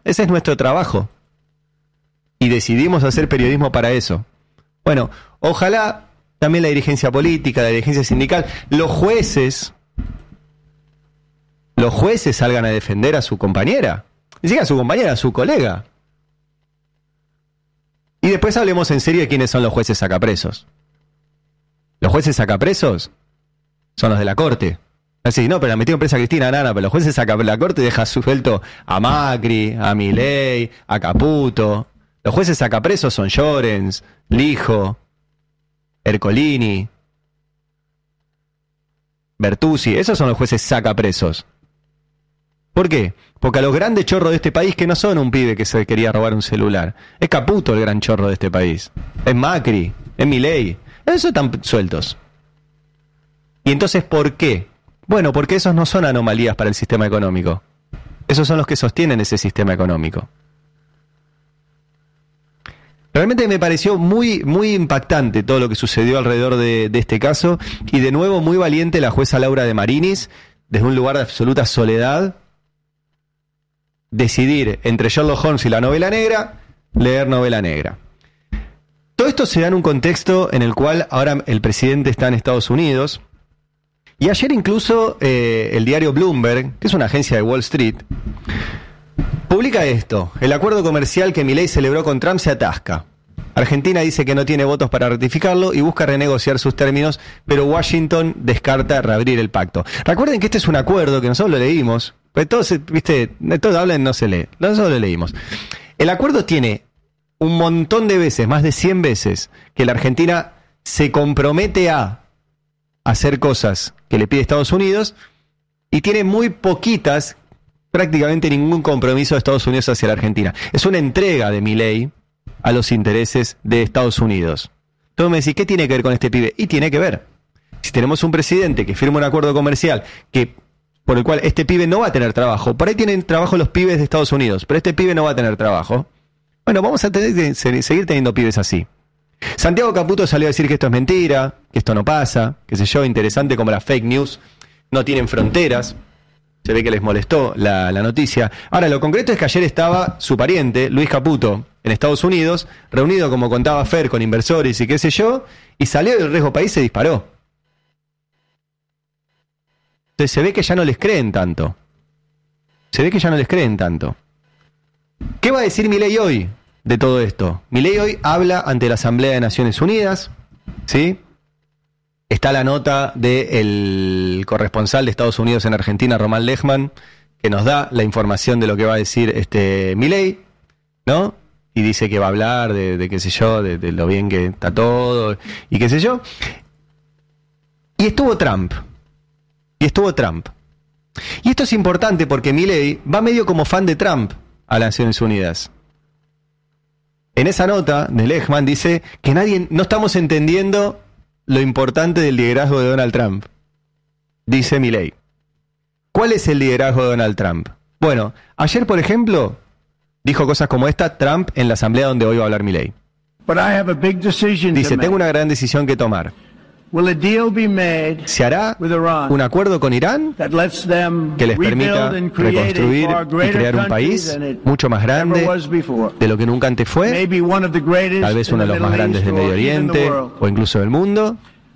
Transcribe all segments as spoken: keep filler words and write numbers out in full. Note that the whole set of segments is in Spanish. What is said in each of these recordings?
Ese es nuestro trabajo. Y decidimos hacer periodismo para eso. Bueno, ojalá también la dirigencia política, la dirigencia sindical, los jueces, los jueces salgan a defender a su compañera. Ni siquiera a su compañera, a su colega. Y después hablemos en serio de quiénes son los jueces sacapresos. Los jueces sacapresos son los de la corte. Así, no, pero la metieron presa a Cristina Nana, pero los jueces sacan la corte y deja suelto a Macri, a Milei, a Caputo. Los jueces sacapresos son Llorens, Lijo, Ercolini, Bertuzzi. Esos son los jueces sacapresos. ¿Por qué? Porque a los grandes chorros de este país, que no son un pibe que se quería robar un celular, es Caputo el gran chorro de este país, es Macri, es Milei, esos están sueltos. ¿Y entonces por qué? Bueno, porque esos no son anomalías para el sistema económico. Esos son los que sostienen ese sistema económico. Realmente me pareció muy, muy impactante todo lo que sucedió alrededor de, de este caso, y de nuevo muy valiente la jueza Laura de Marinis, desde un lugar de absoluta soledad, decidir entre Sherlock Holmes y la novela negra, leer novela negra. Todo esto se da en un contexto en el cual ahora el presidente está en Estados Unidos, y ayer incluso eh, el diario Bloomberg, que es una agencia de Wall Street, publica esto: el acuerdo comercial que Milei celebró con Trump se atasca. Argentina dice que no tiene votos para ratificarlo y busca renegociar sus términos, pero Washington descarta reabrir el pacto. Recuerden que este es un acuerdo que nosotros lo leímos, pues todos, viste, todos hablan y no se lee, nosotros lo leímos. El acuerdo tiene un montón de veces, más de cien veces, que la Argentina se compromete a hacer cosas que le pide Estados Unidos, y tiene muy poquitas, prácticamente ningún compromiso de Estados Unidos hacia la Argentina. Es una entrega de Milei a los intereses de Estados Unidos. Entonces me decís, ¿qué tiene que ver con este pibe? Y tiene que ver. Si tenemos un presidente que firma un acuerdo comercial que, por el cual este pibe no va a tener trabajo, por ahí tienen trabajo los pibes de Estados Unidos, pero este pibe no va a tener trabajo, bueno, vamos a tener que seguir teniendo pibes así. Santiago Caputo salió a decir que esto es mentira, que esto no pasa, qué sé yo, interesante como las fake news no tienen fronteras. Se ve que les molestó la, la noticia. Ahora, lo concreto es que ayer estaba su pariente, Luis Caputo, en Estados Unidos, reunido, como contaba Fer, con inversores y qué sé yo, y salió del riesgo país y se disparó. Entonces se ve que ya no les creen tanto. Se ve que ya no les creen tanto. ¿Qué va a decir Milei hoy de todo esto? Milei hoy habla ante la Asamblea de Naciones Unidas, ¿sí? Está la nota del corresponsal de Estados Unidos en Argentina, Román Lechman, que nos da la información de lo que va a decir este Milei, ¿no? Y dice que va a hablar de, de qué sé yo, de, de lo bien que está todo, y qué sé yo. Y estuvo Trump. Y estuvo Trump. Y esto es importante porque Milei va medio como fan de Trump a las Naciones Unidas. En esa nota de Lechman dice que nadie, no estamos entendiendo lo importante del liderazgo de Donald Trump. Dice Milei. ¿Cuál es el liderazgo de Donald Trump? Bueno, ayer, por ejemplo, dijo cosas como esta Trump en la asamblea donde hoy va a hablar Milei. Dice, tengo una gran decisión que tomar. ¿Se hará un acuerdo con Irán que les permita reconstruir y crear un país mucho más grande de lo que nunca antes fue? Tal vez uno de los más grandes del Medio Oriente o incluso del mundo.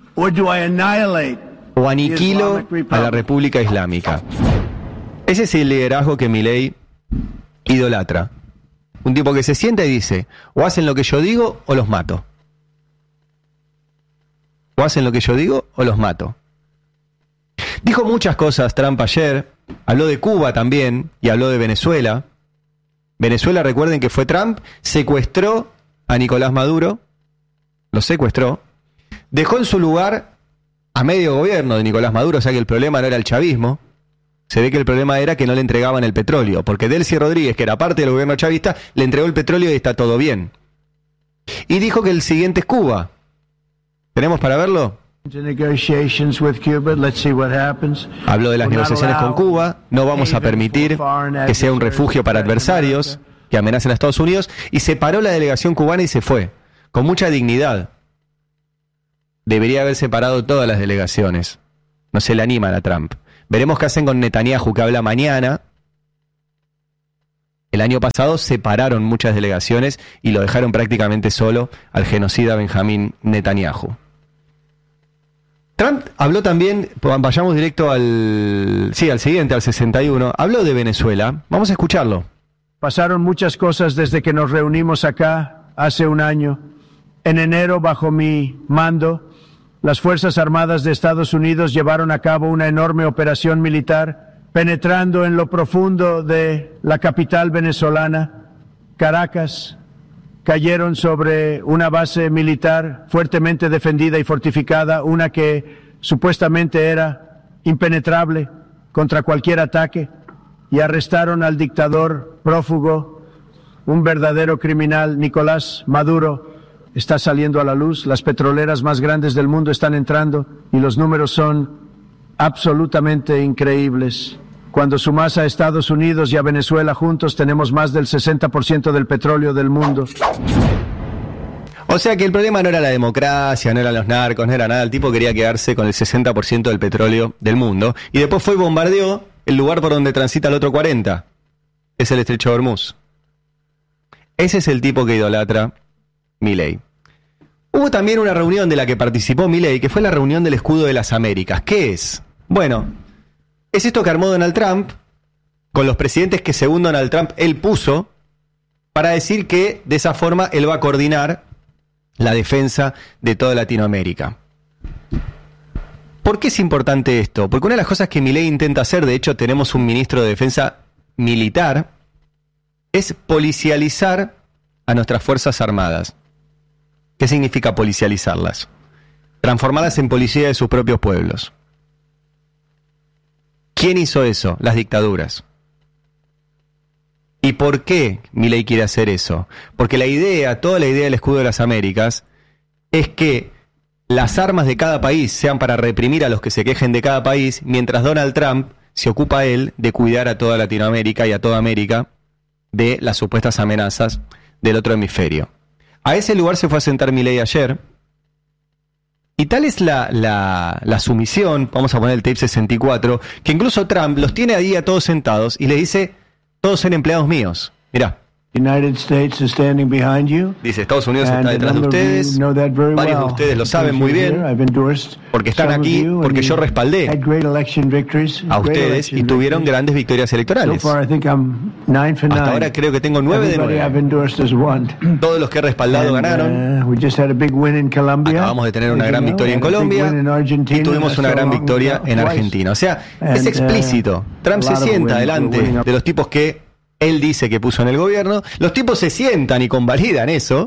¿O aniquilo a la República Islámica? Ese es el liderazgo que Milei idolatra. Un tipo que se sienta y dice, o hacen lo que yo digo o los mato. O hacen lo que yo digo o los mato. Dijo muchas cosas Trump ayer, habló de Cuba también y habló de Venezuela. Venezuela, recuerden que fue Trump, secuestró a Nicolás Maduro, lo secuestró, dejó en su lugar a medio gobierno de Nicolás Maduro, o sea que el problema no era el chavismo, se ve que el problema era que no le entregaban el petróleo, porque Delcy Rodríguez, que era parte del gobierno chavista, le entregó el petróleo y está todo bien. Y dijo que el siguiente es Cuba. ¿Tenemos para verlo? Habló de las negociaciones con Cuba. No vamos a permitir que sea un refugio para adversarios que amenacen a Estados Unidos. Y separó la delegación cubana y se fue. Con mucha dignidad. Debería haber separado todas las delegaciones. No se le animan a Trump. Veremos qué hacen con Netanyahu, que habla mañana. el año pasado separaron muchas delegaciones y lo dejaron prácticamente solo al genocida Benjamín Netanyahu. Trump habló también, vayamos directo al, sí, al siguiente, al sesenta y uno, habló de Venezuela. Vamos a escucharlo. Pasaron muchas cosas desde que nos reunimos acá hace un año. En enero, bajo mi mando, las Fuerzas Armadas de Estados Unidos llevaron a cabo una enorme operación militar, penetrando en lo profundo de la capital venezolana, Caracas. Cayeron sobre una base militar fuertemente defendida y fortificada, una que supuestamente era impenetrable contra cualquier ataque, y arrestaron al dictador prófugo, un verdadero criminal, Nicolás Maduro. Está saliendo a la luz, las petroleras más grandes del mundo están entrando y los números son absolutamente increíbles. Cuando sumas a Estados Unidos y a Venezuela juntos, tenemos más del sesenta por ciento del petróleo del mundo. O sea que el problema no era la democracia, no eran los narcos, no era nada. El tipo quería quedarse con el sesenta por ciento del petróleo del mundo. Y después fue y bombardeó el lugar por donde transita el otro cuarenta. Es el Estrecho de Hormuz. Ese es el tipo que idolatra Milei. Hubo también una reunión de la que participó Milei, que fue la reunión del Escudo de las Américas. ¿Qué es? Bueno, es esto que armó Donald Trump con los presidentes que según Donald Trump él puso para decir que de esa forma él va a coordinar la defensa de toda Latinoamérica. ¿Por qué es importante esto? Porque una de las cosas que Milei intenta hacer, de hecho tenemos un ministro de defensa militar, es policializar a nuestras Fuerzas Armadas. ¿Qué significa policializarlas? Transformarlas en policía de sus propios pueblos. ¿Quién hizo eso? Las dictaduras. ¿Y por qué Milei quiere hacer eso? Porque la idea, toda la idea del Escudo de las Américas, es que las armas de cada país sean para reprimir a los que se quejen de cada país, mientras Donald Trump se ocupa él de cuidar a toda Latinoamérica y a toda América de las supuestas amenazas del otro hemisferio. A ese lugar se fue a sentar Milei ayer, y tal es la, la, la sumisión, vamos a poner el tape sesenta y cuatro, que incluso Trump los tiene ahí a todos sentados y le dice, todos son empleados míos. Mirá. United States is standing behind you. Dice, Estados Unidos está detrás de ustedes. Varios de ustedes lo saben muy bien, porque están aquí, porque yo respaldé a ustedes y tuvieron grandes victorias electorales. Hasta ahora creo que tengo nueve de nueve. Todos los que he respaldado ganaron. Acabamos de tener una gran victoria en Colombia y tuvimos una gran victoria en Argentina. O sea, es explícito. Trump se sienta delante de los tipos que él dice que puso en el gobierno, los tipos se sientan y convalidan eso,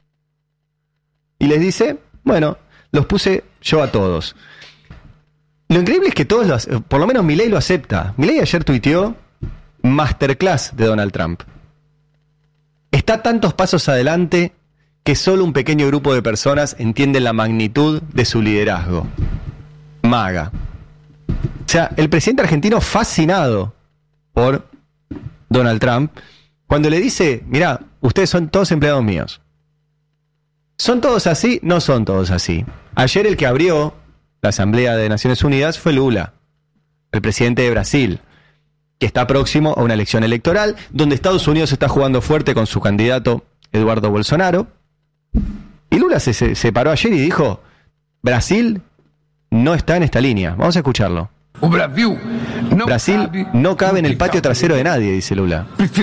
y les dice, bueno, los puse yo a todos. Lo increíble es que todos, los, por lo menos Milei lo acepta. Milei ayer tuiteó, masterclass de Donald Trump. Está tantos pasos adelante que solo un pequeño grupo de personas entiende la magnitud de su liderazgo. MAGA. O sea, el presidente argentino fascinado por Donald Trump, cuando le dice, mirá, ustedes son todos empleados míos. ¿Son todos así? No son todos así. Ayer el que abrió la Asamblea de Naciones Unidas fue Lula, el presidente de Brasil, que está próximo a una elección electoral, donde Estados Unidos está jugando fuerte con su candidato Eduardo Bolsonaro. Y Lula se, se, se paró ayer y dijo, Brasil no está en esta línea. Vamos a escucharlo. Brasil no cabe en el patio trasero de nadie, dice Lula.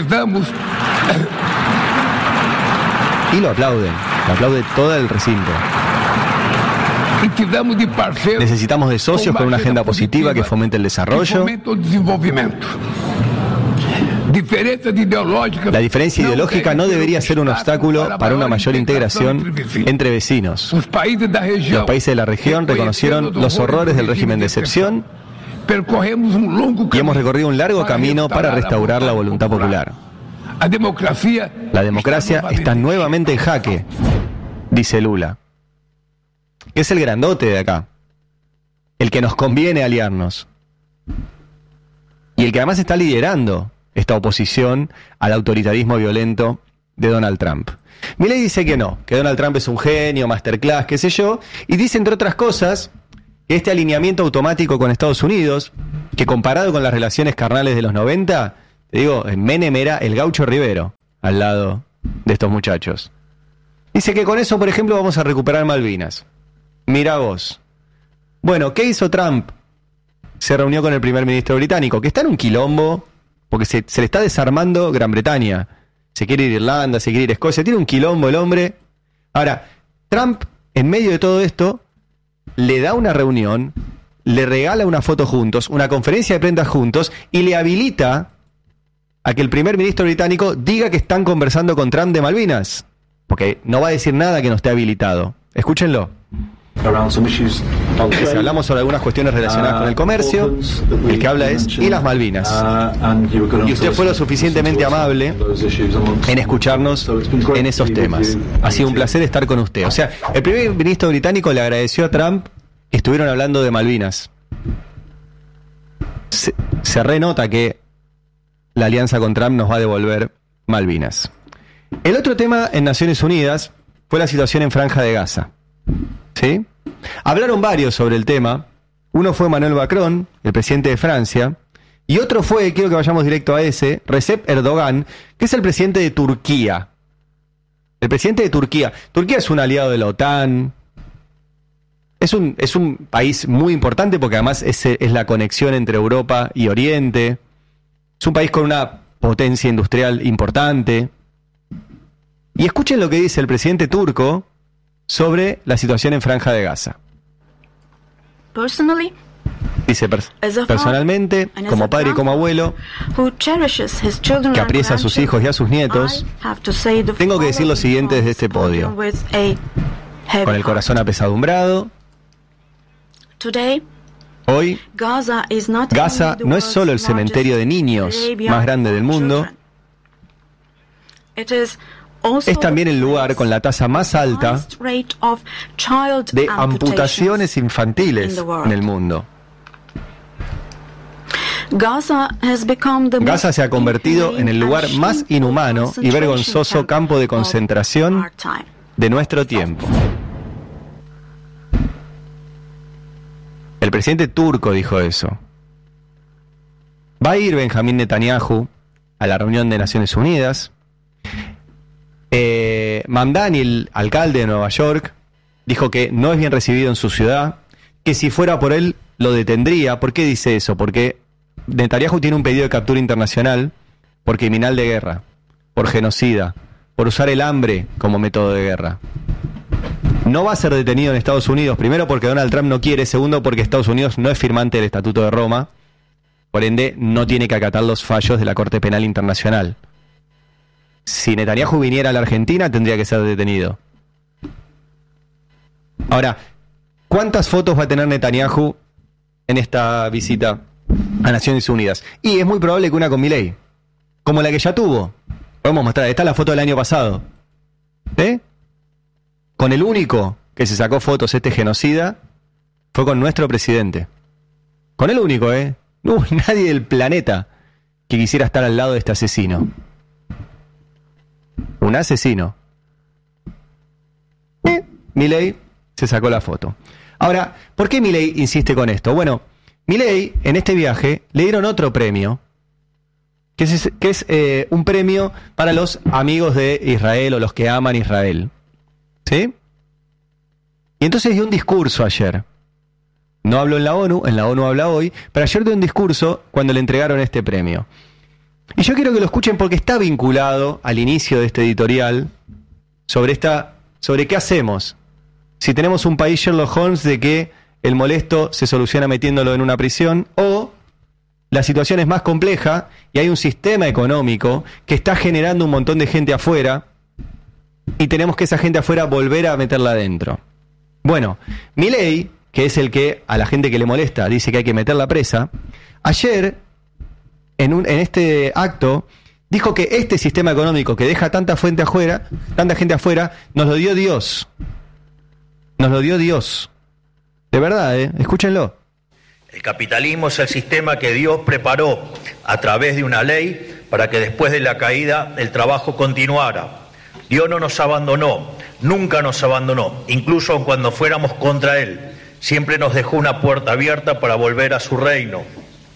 Y lo aplauden, lo aplaude todo el recinto. Necesitamos de socios con una agenda positiva que fomente el desarrollo. La diferencia ideológica no debería ser un obstáculo para una mayor integración entre vecinos. Los países de la región reconocieron los horrores del régimen de excepción y hemos recorrido un largo camino para restaurar la voluntad popular. La democracia está nuevamente en jaque, dice Lula. Es el grandote de acá, el que nos conviene aliarnos y el que además está liderando esta oposición al autoritarismo violento de Donald Trump. Milei dice que no, que Donald Trump es un genio, masterclass, qué sé yo, y dice entre otras cosas que este alineamiento automático con Estados Unidos, que comparado con las relaciones carnales de los noventa, Te digo, Menem era el Gaucho Rivero al lado de estos muchachos. Dice que con eso, por ejemplo, vamos a recuperar Malvinas. Mirá vos. Bueno, ¿qué hizo Trump? Se reunió con el primer ministro británico, que está en un quilombo, porque se, se le está desarmando Gran Bretaña. Se quiere ir a Irlanda, se quiere ir a Escocia, tiene un quilombo el hombre. Ahora, Trump, en medio de todo esto, le da una reunión, le regala una foto juntos, una conferencia de prensa juntos, y le habilita a que el primer ministro británico diga que están conversando con Trump de Malvinas. Porque no va a decir nada que no esté habilitado. Escúchenlo. Si hablamos sobre algunas cuestiones relacionadas con el comercio, el que habla es ¿y las Malvinas? Y usted fue lo suficientemente amable en escucharnos en esos temas. Ha sido un placer estar con usted. O sea, el primer ministro británico le agradeció a Trump que estuvieron hablando de Malvinas. Se, se renota que la alianza con Trump nos va a devolver Malvinas. El otro tema en Naciones Unidas fue la situación en Franja de Gaza. ¿Sí? Hablaron varios sobre el tema. Uno fue Emmanuel Macron, el presidente de Francia, y otro fue, quiero que vayamos directo a ese, Recep Erdogan, que es el presidente de Turquía. El presidente de Turquía. Turquía es un aliado de la OTAN. Es un, es un país muy importante porque además es, es la conexión entre Europa y Oriente. Es un país con una potencia industrial importante. Y escuchen lo que dice el presidente turco sobre la situación en Franja de Gaza. Personally, dice, pers- personalmente, como padre y como abuelo, que aprecia a sus hijos y a sus nietos, tengo que decir lo siguiente desde este podio. Con el corazón apesadumbrado, hoy, Gaza no es solo el cementerio de niños más grande del mundo, es también el lugar con la tasa más alta de amputaciones infantiles en el mundo. Gaza se ha convertido en el lugar más inhumano y vergonzoso campo de concentración de nuestro tiempo. El presidente turco dijo eso. Va a ir Benjamín Netanyahu a la reunión de Naciones Unidas. Eh, Mamdani, el alcalde de Nueva York, dijo que no es bien recibido en su ciudad, que si fuera por él lo detendría. ¿Por qué dice eso? Porque Netanyahu tiene un pedido de captura internacional por criminal de guerra, por genocida, por usar el hambre como método de guerra. No va a ser detenido en Estados Unidos, primero porque Donald Trump no quiere, segundo porque Estados Unidos no es firmante del Estatuto de Roma, por ende no tiene que acatar los fallos de la Corte Penal Internacional. Si Netanyahu viniera a la Argentina, tendría que ser detenido. Ahora, ¿cuántas fotos va a tener Netanyahu en esta visita a Naciones Unidas? Y es muy probable que una con Milei, como la que ya tuvo. Podemos mostrar, está la foto del año pasado. ¿Eh? Con el único que se sacó fotos este genocida fue con nuestro presidente. Con el único, ¿eh? No hubo nadie del planeta que quisiera estar al lado de este asesino. Un asesino. Eh, Milei se sacó la foto. Ahora, ¿por qué Milei insiste con esto? Bueno, Milei en este viaje le dieron otro premio, que es, que es eh, un premio para los amigos de Israel o los que aman Israel. ¿Sí? Y entonces dio un discurso ayer. No habló en la ONU, en la ONU habla hoy, pero ayer dio un discurso cuando le entregaron este premio. Y yo quiero que lo escuchen porque está vinculado al inicio de este editorial sobre esta, sobre qué hacemos si tenemos un país Sherlock Holmes de que el molesto se soluciona metiéndolo en una prisión, o la situación es más compleja y hay un sistema económico que está generando un montón de gente afuera y tenemos que esa gente afuera volver a meterla adentro. Bueno, Milei, que es el que a la gente que le molesta dice que hay que meterla presa, ayer En, un, en este acto, dijo que este sistema económico que deja tanta fuente afuera, tanta gente afuera, nos lo dio Dios. Nos lo dio Dios. De verdad, ¿eh? Escúchenlo. El capitalismo es el sistema que Dios preparó a través de una ley para que después de la caída el trabajo continuara. Dios no nos abandonó, nunca nos abandonó, incluso cuando fuéramos contra Él. Siempre nos dejó una puerta abierta para volver a su reino.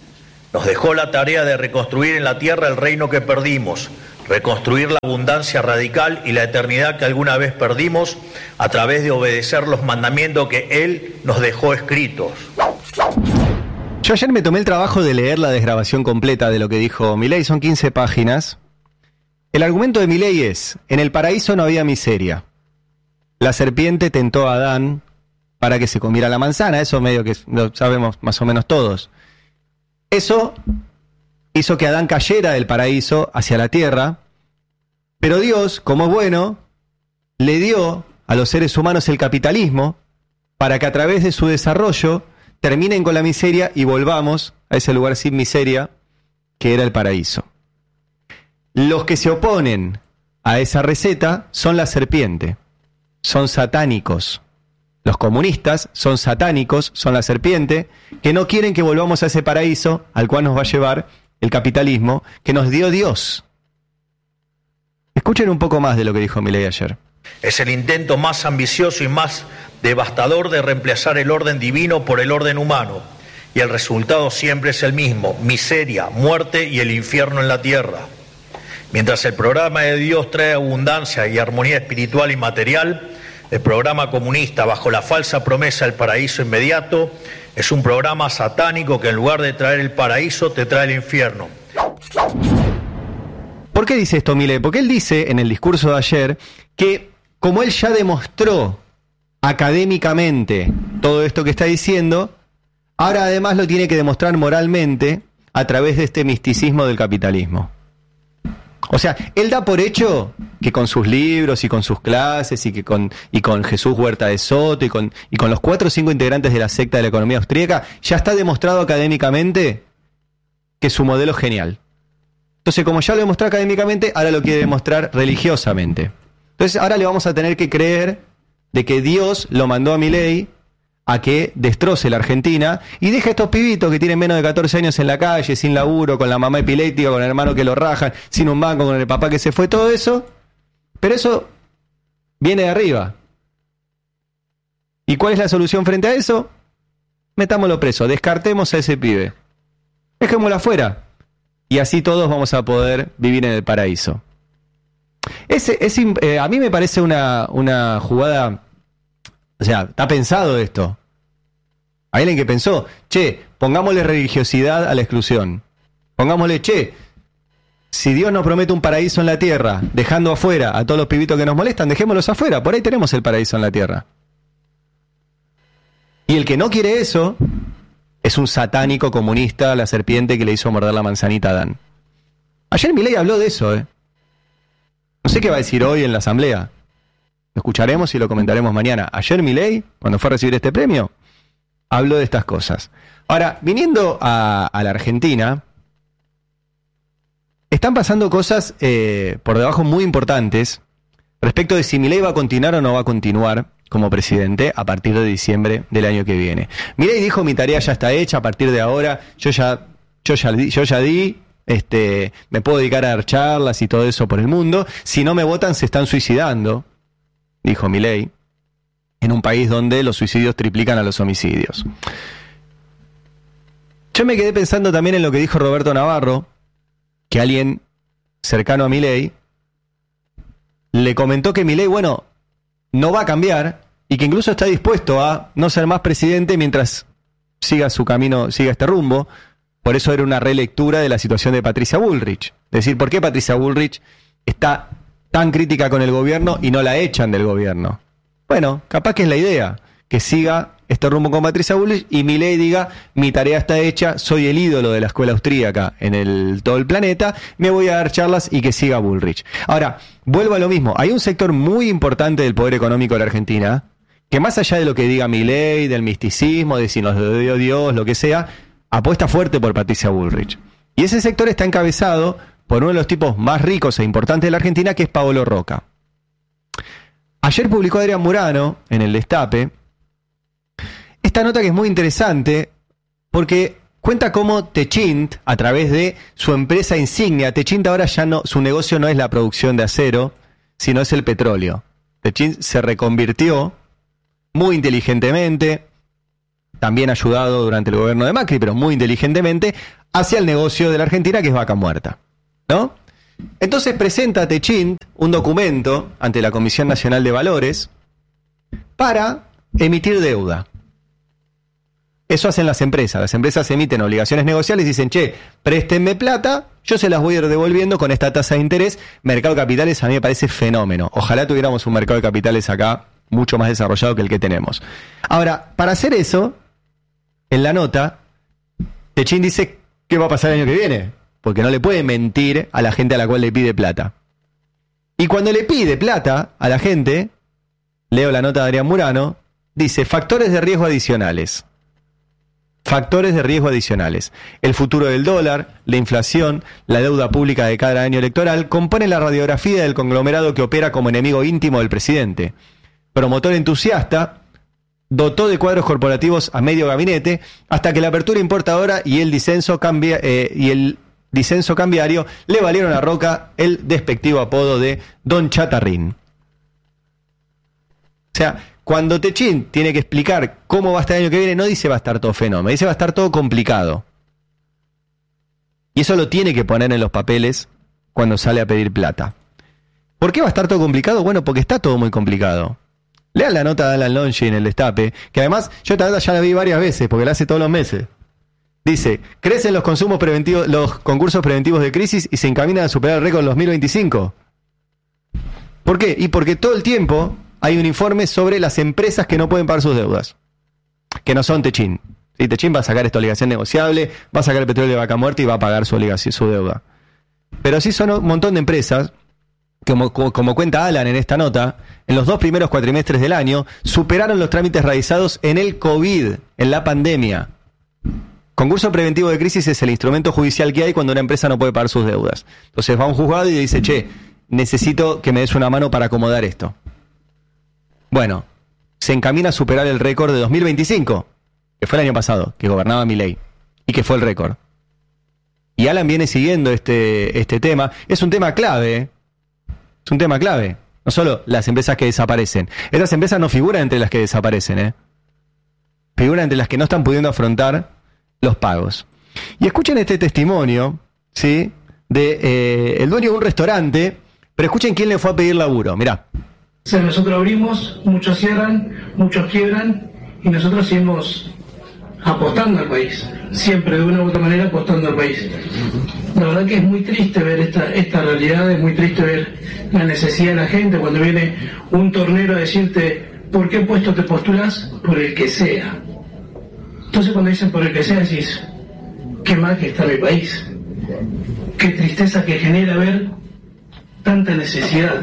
Nos dejó la tarea de reconstruir en la tierra el reino que perdimos, reconstruir la abundancia radical y la eternidad que alguna vez perdimos a través de obedecer los mandamientos que Él nos dejó escritos. Yo ayer me tomé el trabajo de leer la desgrabación completa de lo que dijo Milei, son quince páginas. El argumento de Milei es: en el paraíso no había miseria. La serpiente tentó a Adán para que se comiera la manzana, eso medio que lo sabemos más o menos todos. Eso hizo que Adán cayera del paraíso hacia la tierra, pero Dios, como es bueno, le dio a los seres humanos el capitalismo para que a través de su desarrollo terminen con la miseria y volvamos a ese lugar sin miseria que era el paraíso. Los que se oponen a esa receta son la serpiente, son satánicos. Los comunistas son satánicos, son la serpiente, que no quieren que volvamos a ese paraíso al cual nos va a llevar el capitalismo que nos dio Dios. Escuchen un poco más de lo que dijo Milei ayer. Es el intento más ambicioso y más devastador de reemplazar el orden divino por el orden humano. Y el resultado siempre es el mismo: miseria, muerte y el infierno en la tierra. Mientras el programa de Dios trae abundancia y armonía espiritual y material, el programa comunista, bajo la falsa promesa del paraíso inmediato, es un programa satánico que en lugar de traer el paraíso, te trae el infierno. ¿Por qué dice esto Milei? Porque él dice en el discurso de ayer que como él ya demostró académicamente todo esto que está diciendo, ahora además lo tiene que demostrar moralmente a través de este misticismo del capitalismo. O sea, él da por hecho que con sus libros y con sus clases y que con y con Jesús Huerta de Soto y con, y con los cuatro o cinco integrantes de la secta de la economía austríaca, ya está demostrado académicamente que su modelo es genial. Entonces, como ya lo demostró académicamente, ahora lo quiere demostrar religiosamente. Entonces, ahora le vamos a tener que creer de que Dios lo mandó a Milei a que destroce la Argentina y deje a estos pibitos que tienen menos de catorce años en la calle, sin laburo, con la mamá epiléptica, con el hermano que lo rajan, sin un banco, con el papá que se fue, todo eso. Pero eso viene de arriba. ¿Y cuál es la solución frente a eso? Metámoslo preso, descartemos a ese pibe. Dejémoslo afuera. Y así todos vamos a poder vivir en el paraíso. Ese, es, eh, a mí me parece una, una jugada... O sea, está pensado esto. Hay alguien que pensó, che, pongámosle religiosidad a la exclusión. Pongámosle, che, si Dios nos promete un paraíso en la tierra, dejando afuera a todos los pibitos que nos molestan, dejémoslos afuera, por ahí tenemos el paraíso en la tierra. Y el que no quiere eso, es un satánico comunista, la serpiente que le hizo morder la manzanita a Adán. Ayer Milei habló de eso, ¿eh? No sé qué va a decir hoy en la asamblea. Lo escucharemos y lo comentaremos mañana. Ayer Milei, cuando fue a recibir este premio, habló de estas cosas. Ahora, viniendo a, a la Argentina, están pasando cosas eh, por debajo muy importantes respecto de si Milei va a continuar o no va a continuar como presidente a partir de diciembre del año que viene. Milei dijo, mi tarea ya está hecha, a partir de ahora yo ya, yo ya, yo ya di, este, me puedo dedicar a dar charlas y todo eso por el mundo. Si no me votan se están suicidando, dijo Milei, en un país donde los suicidios triplican a los homicidios. Yo me quedé pensando también en lo que dijo Roberto Navarro, que alguien cercano a Milei le comentó que Milei, bueno, no va a cambiar y que incluso está dispuesto a no ser más presidente mientras siga su camino, siga este rumbo. Por eso era una relectura de la situación de Patricia Bullrich. Es decir, ¿por qué Patricia Bullrich está tan crítica con el gobierno y no la echan del gobierno? Bueno, capaz que es la idea, que siga este rumbo con Patricia Bullrich y Milei diga, mi tarea está hecha, soy el ídolo de la escuela austríaca en el, todo el planeta, me voy a dar charlas y que siga Bullrich. Ahora, vuelvo a lo mismo, hay un sector muy importante del poder económico de la Argentina, que más allá de lo que diga Milei, del misticismo, de si nos lo dio Dios, lo que sea, apuesta fuerte por Patricia Bullrich. Y ese sector está encabezado por uno de los tipos más ricos e importantes de la Argentina, que es Paolo Roca. Ayer publicó Adrián Murano, en el Destape, esta nota que es muy interesante, porque cuenta cómo Techint, a través de su empresa insignia, Techint ahora ya no, su negocio no es la producción de acero, sino es el petróleo. Techint se reconvirtió muy inteligentemente también ayudado durante el gobierno de Macri, pero muy inteligentemente, hacia el negocio de la Argentina, que es Vaca Muerta, ¿no? Entonces presenta Techint un documento ante la Comisión Nacional de Valores para emitir deuda. Eso hacen las empresas. Las empresas emiten obligaciones negociables y dicen, che, préstenme plata, yo se las voy a ir devolviendo con esta tasa de interés. Mercado de capitales a mí me parece fenómeno. Ojalá tuviéramos un mercado de capitales acá mucho más desarrollado que el que tenemos. Ahora, para hacer eso, en la nota, Techint dice qué va a pasar el año que viene, porque no le puede mentir a la gente a la cual le pide plata. Y cuando le pide plata a la gente, leo la nota de Adrián Murano, dice factores de riesgo adicionales. Factores de riesgo adicionales. El futuro del dólar, la inflación, la deuda pública de cada año electoral componen la radiografía del conglomerado que opera como enemigo íntimo del presidente. Promotor entusiasta, dotó de cuadros corporativos a medio gabinete hasta que la apertura importadora y el disenso cambia, eh, y el disenso cambiario le valieron a Roca el despectivo apodo de Don Chatarrín. O sea, cuando Techint tiene que explicar cómo va a estar el año que viene, no dice va a estar todo fenómeno, dice va a estar todo complicado. Y eso lo tiene que poner en los papeles cuando sale a pedir plata. ¿Por qué va a estar todo complicado? Bueno, porque está todo muy complicado. Lean la nota de Alan Longi en el Destape, que además yo esta nota ya la vi varias veces, porque la hace todos los meses. Dice, crecen los consumos preventivos, los concursos preventivos de crisis y se encaminan a superar el récord en dos mil veinticinco. ¿Por qué? Y porque todo el tiempo hay un informe sobre las empresas que no pueden pagar sus deudas, que no son Techint. ¿Sí? Techint va a sacar esta obligación negociable, va a sacar el petróleo de Vaca Muerta y va a pagar su obligación, su deuda. Pero sí son un montón de empresas, como, como, como cuenta Alan en esta nota, en los dos primeros cuatrimestres del año, superaron los trámites realizados en el COVID, en la pandemia. Concurso preventivo de crisis es el instrumento judicial que hay cuando una empresa no puede pagar sus deudas. Entonces va a un juzgado y dice, che, necesito que me des una mano para acomodar esto. Bueno, se encamina a superar el récord de dos mil veinticinco, que fue el año pasado, que gobernaba Milei, y que fue el récord. Y Alan viene siguiendo este, este tema. Es un tema clave, ¿eh? Es un tema clave. No solo las empresas que desaparecen. Estas empresas no figuran entre las que desaparecen, ¿eh? Figuran entre las que no están pudiendo afrontar los pagos. Y escuchen este testimonio, ¿sí? De eh, el dueño de un restaurante, pero escuchen quién le fue a pedir laburo. Mirá. O sea, nosotros abrimos, muchos cierran, muchos quiebran y nosotros seguimos apostando al país, siempre de una u otra manera apostando al país. La verdad que es muy triste ver esta, esta realidad, es muy triste ver la necesidad de la gente cuando viene un tornero a decirte ¿por qué puesto te postulas? Por el que sea. Entonces cuando dicen por el que sea decís, qué mal que está mi país, qué tristeza que genera ver tanta necesidad.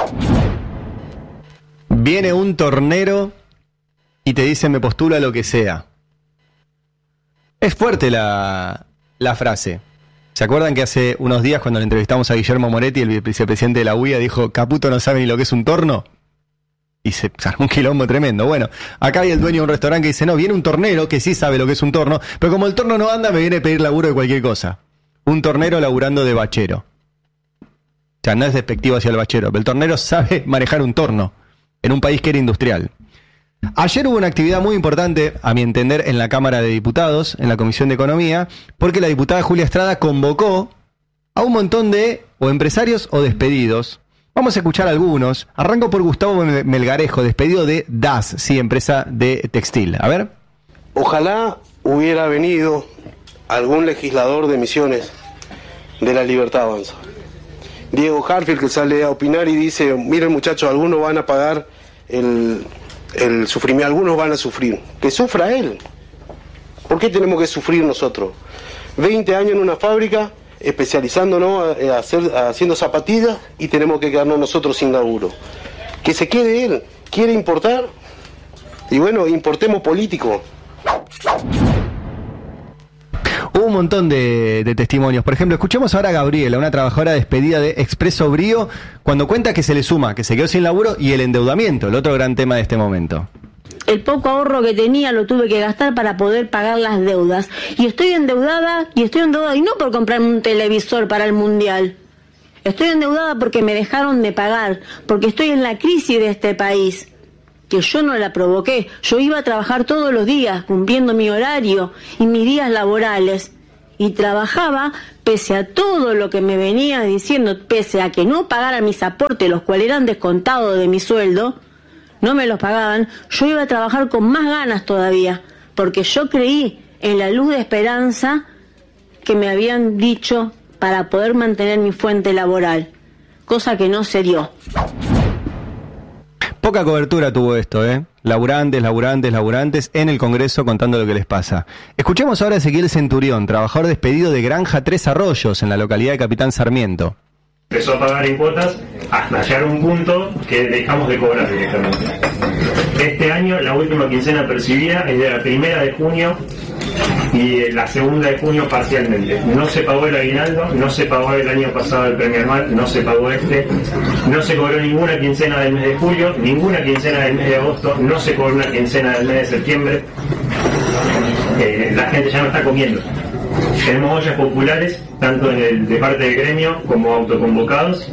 Viene un tornero y te dice me postulo a lo que sea. Es fuerte la, la frase. ¿Se acuerdan que hace unos días cuando le entrevistamos a Guillermo Moretti, el vicepresidente de la U I A, dijo Caputo no sabe ni lo que es un torno? Y se armó un quilombo tremendo. Bueno, acá hay el dueño de un restaurante que dice no, viene un tornero que sí sabe lo que es un torno, pero como el torno no anda me viene a pedir laburo de cualquier cosa. Un tornero laburando de bachero. O sea, no es despectivo hacia el bachero, pero el tornero sabe manejar un torno en un país que era industrial. Ayer hubo una actividad muy importante, a mi entender, en la Cámara de Diputados, en la Comisión de Economía, porque la diputada Julia Estrada convocó a un montón de o empresarios o despedidos. Vamos a escuchar algunos. Arranco por Gustavo Melgarejo, despedido de D A S, sí, empresa de textil. A ver. Ojalá hubiera venido algún legislador de Misiones de La Libertad Avanza. Diego Harfield, que sale a opinar y dice, miren muchachos, algunos van a pagar el, el sufrimiento, algunos van a sufrir. Que sufra él. ¿Por qué tenemos que sufrir nosotros? veinte años en una fábrica, especializándonos a, a hacer, a, haciendo zapatillas y tenemos que quedarnos nosotros sin laburo. Que se quede él. ¿Quiere importar? Y bueno, importemos políticos. Hubo un montón de, de testimonios. Por ejemplo, escuchemos ahora a Gabriela, una trabajadora despedida de Expreso Brío, cuando cuenta que se le suma, que se quedó sin laburo y el endeudamiento, el otro gran tema de este momento. El poco ahorro que tenía lo tuve que gastar para poder pagar las deudas. Y estoy endeudada, y estoy endeudada, y no por comprarme un televisor para el Mundial. Estoy endeudada porque me dejaron de pagar, porque estoy en la crisis de este país. que yo no la provoqué. Yo iba a trabajar todos los días, cumpliendo mi horario y mis días laborales. Y trabajaba pese a todo lo que me venía diciendo, pese a que no pagara mis aportes, los cuales eran descontados de mi sueldo, no me los pagaban, yo iba a trabajar con más ganas todavía, porque yo creí en la luz de esperanza que me habían dicho para poder mantener mi fuente laboral, cosa que no se dio. Poca cobertura tuvo esto, ¿eh? Laburantes, laburantes, laburantes en el Congreso contando lo que les pasa. Escuchemos ahora a Ezequiel Centurión, trabajador despedido de Granja Tres Arroyos en la localidad de Capitán Sarmiento. Empezó a pagar en cuotas hasta llegar a un punto que dejamos de cobrar directamente. Este año la última quincena percibida es de la primera de junio y la segunda de junio parcialmente. No se pagó el aguinaldo, no se pagó el año pasado el premio anual, no se pagó este, no se cobró ninguna quincena del mes de julio, ninguna quincena del mes de agosto, no se cobró una quincena del mes de septiembre. Eh, la gente ya no está comiendo. Tenemos ollas populares, tanto en el, de parte del gremio como autoconvocados.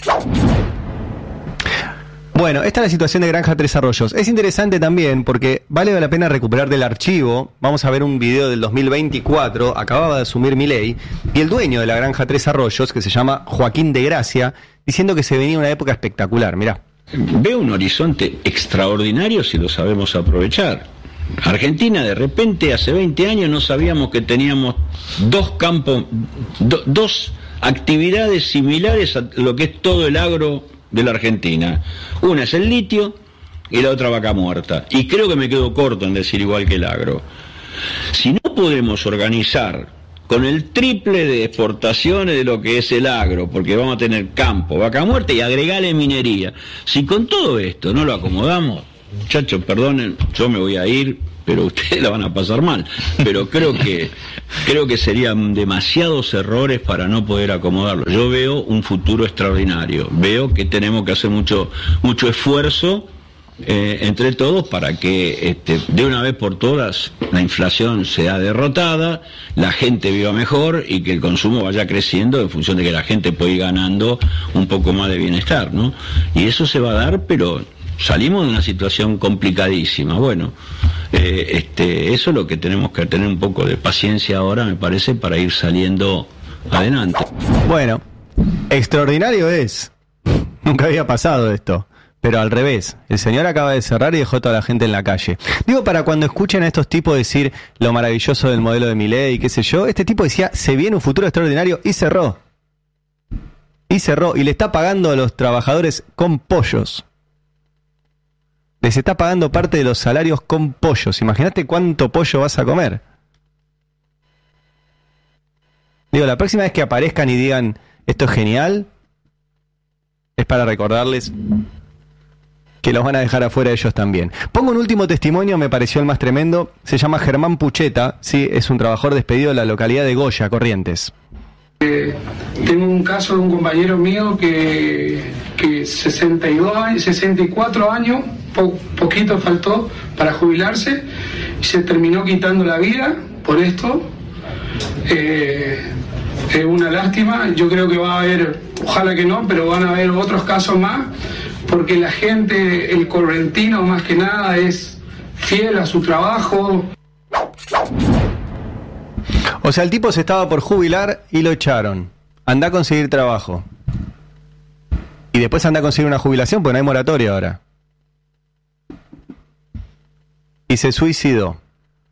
Bueno, esta es la situación de Granja Tres Arroyos. Es interesante también porque vale la pena recuperar del archivo. Vamos a ver un video del dos mil veinticuatro, acababa de asumir Milei, y el dueño de la Granja Tres Arroyos, que se llama Joaquín de Gracia, diciendo que se venía una época espectacular. Mirá. Veo un horizonte extraordinario si lo sabemos aprovechar. Argentina, de repente, hace veinte años no sabíamos que teníamos dos campos, do, dos actividades similares a lo que es todo el agro de la Argentina. Una es el litio y la otra vaca muerta. Y creo que me quedo corto en decir igual que el agro. Si no podemos organizar con el triple de exportaciones de lo que es el agro, porque vamos a tener campo, vaca muerta y agregarle minería, si con todo esto no lo acomodamos, muchachos, perdonen, yo me voy a ir, pero ustedes la van a pasar mal. Pero creo que creo que serían demasiados errores para no poder acomodarlo. Yo veo un futuro extraordinario. Veo que tenemos que hacer mucho mucho esfuerzo eh, entre todos para que este, de una vez por todas la inflación sea derrotada, la gente viva mejor y que el consumo vaya creciendo en función de que la gente pueda ir ganando un poco más de bienestar, ¿no? Y eso se va a dar, pero salimos de una situación complicadísima. Bueno, eh, este, eso es lo que tenemos que tener un poco de paciencia ahora, me parece, para ir saliendo adelante. Bueno, extraordinario es. Nunca había pasado esto. Pero al revés, el señor acaba de cerrar y dejó a toda la gente en la calle. Digo, para cuando escuchen a estos tipos decir lo maravilloso del modelo de Milei y qué sé yo, este tipo decía, se viene un futuro extraordinario y cerró. Y cerró, y le está pagando a los trabajadores con pollos. Les está pagando parte de los salarios con pollos. Imagínate cuánto pollo vas a comer. Digo, la próxima vez que aparezcan y digan esto es genial, es para recordarles que los van a dejar afuera ellos también. Pongo un último testimonio, me pareció el más tremendo. Se llama Germán Pucheta, sí, es un trabajador despedido de la localidad de Goya, Corrientes. Eh, tengo un caso de un compañero mío que, que sesenta y dos años, sesenta y cuatro años, po, poquito faltó para jubilarse, y se terminó quitando la vida por esto. Eh, es una lástima, yo creo que va a haber, ojalá que no, pero van a haber otros casos más, porque la gente, el correntino más que nada, es fiel a su trabajo. O sea, el tipo se estaba por jubilar y lo echaron. Anda a conseguir trabajo. Y después anda a conseguir una jubilación, porque no hay moratoria ahora. Y se suicidó.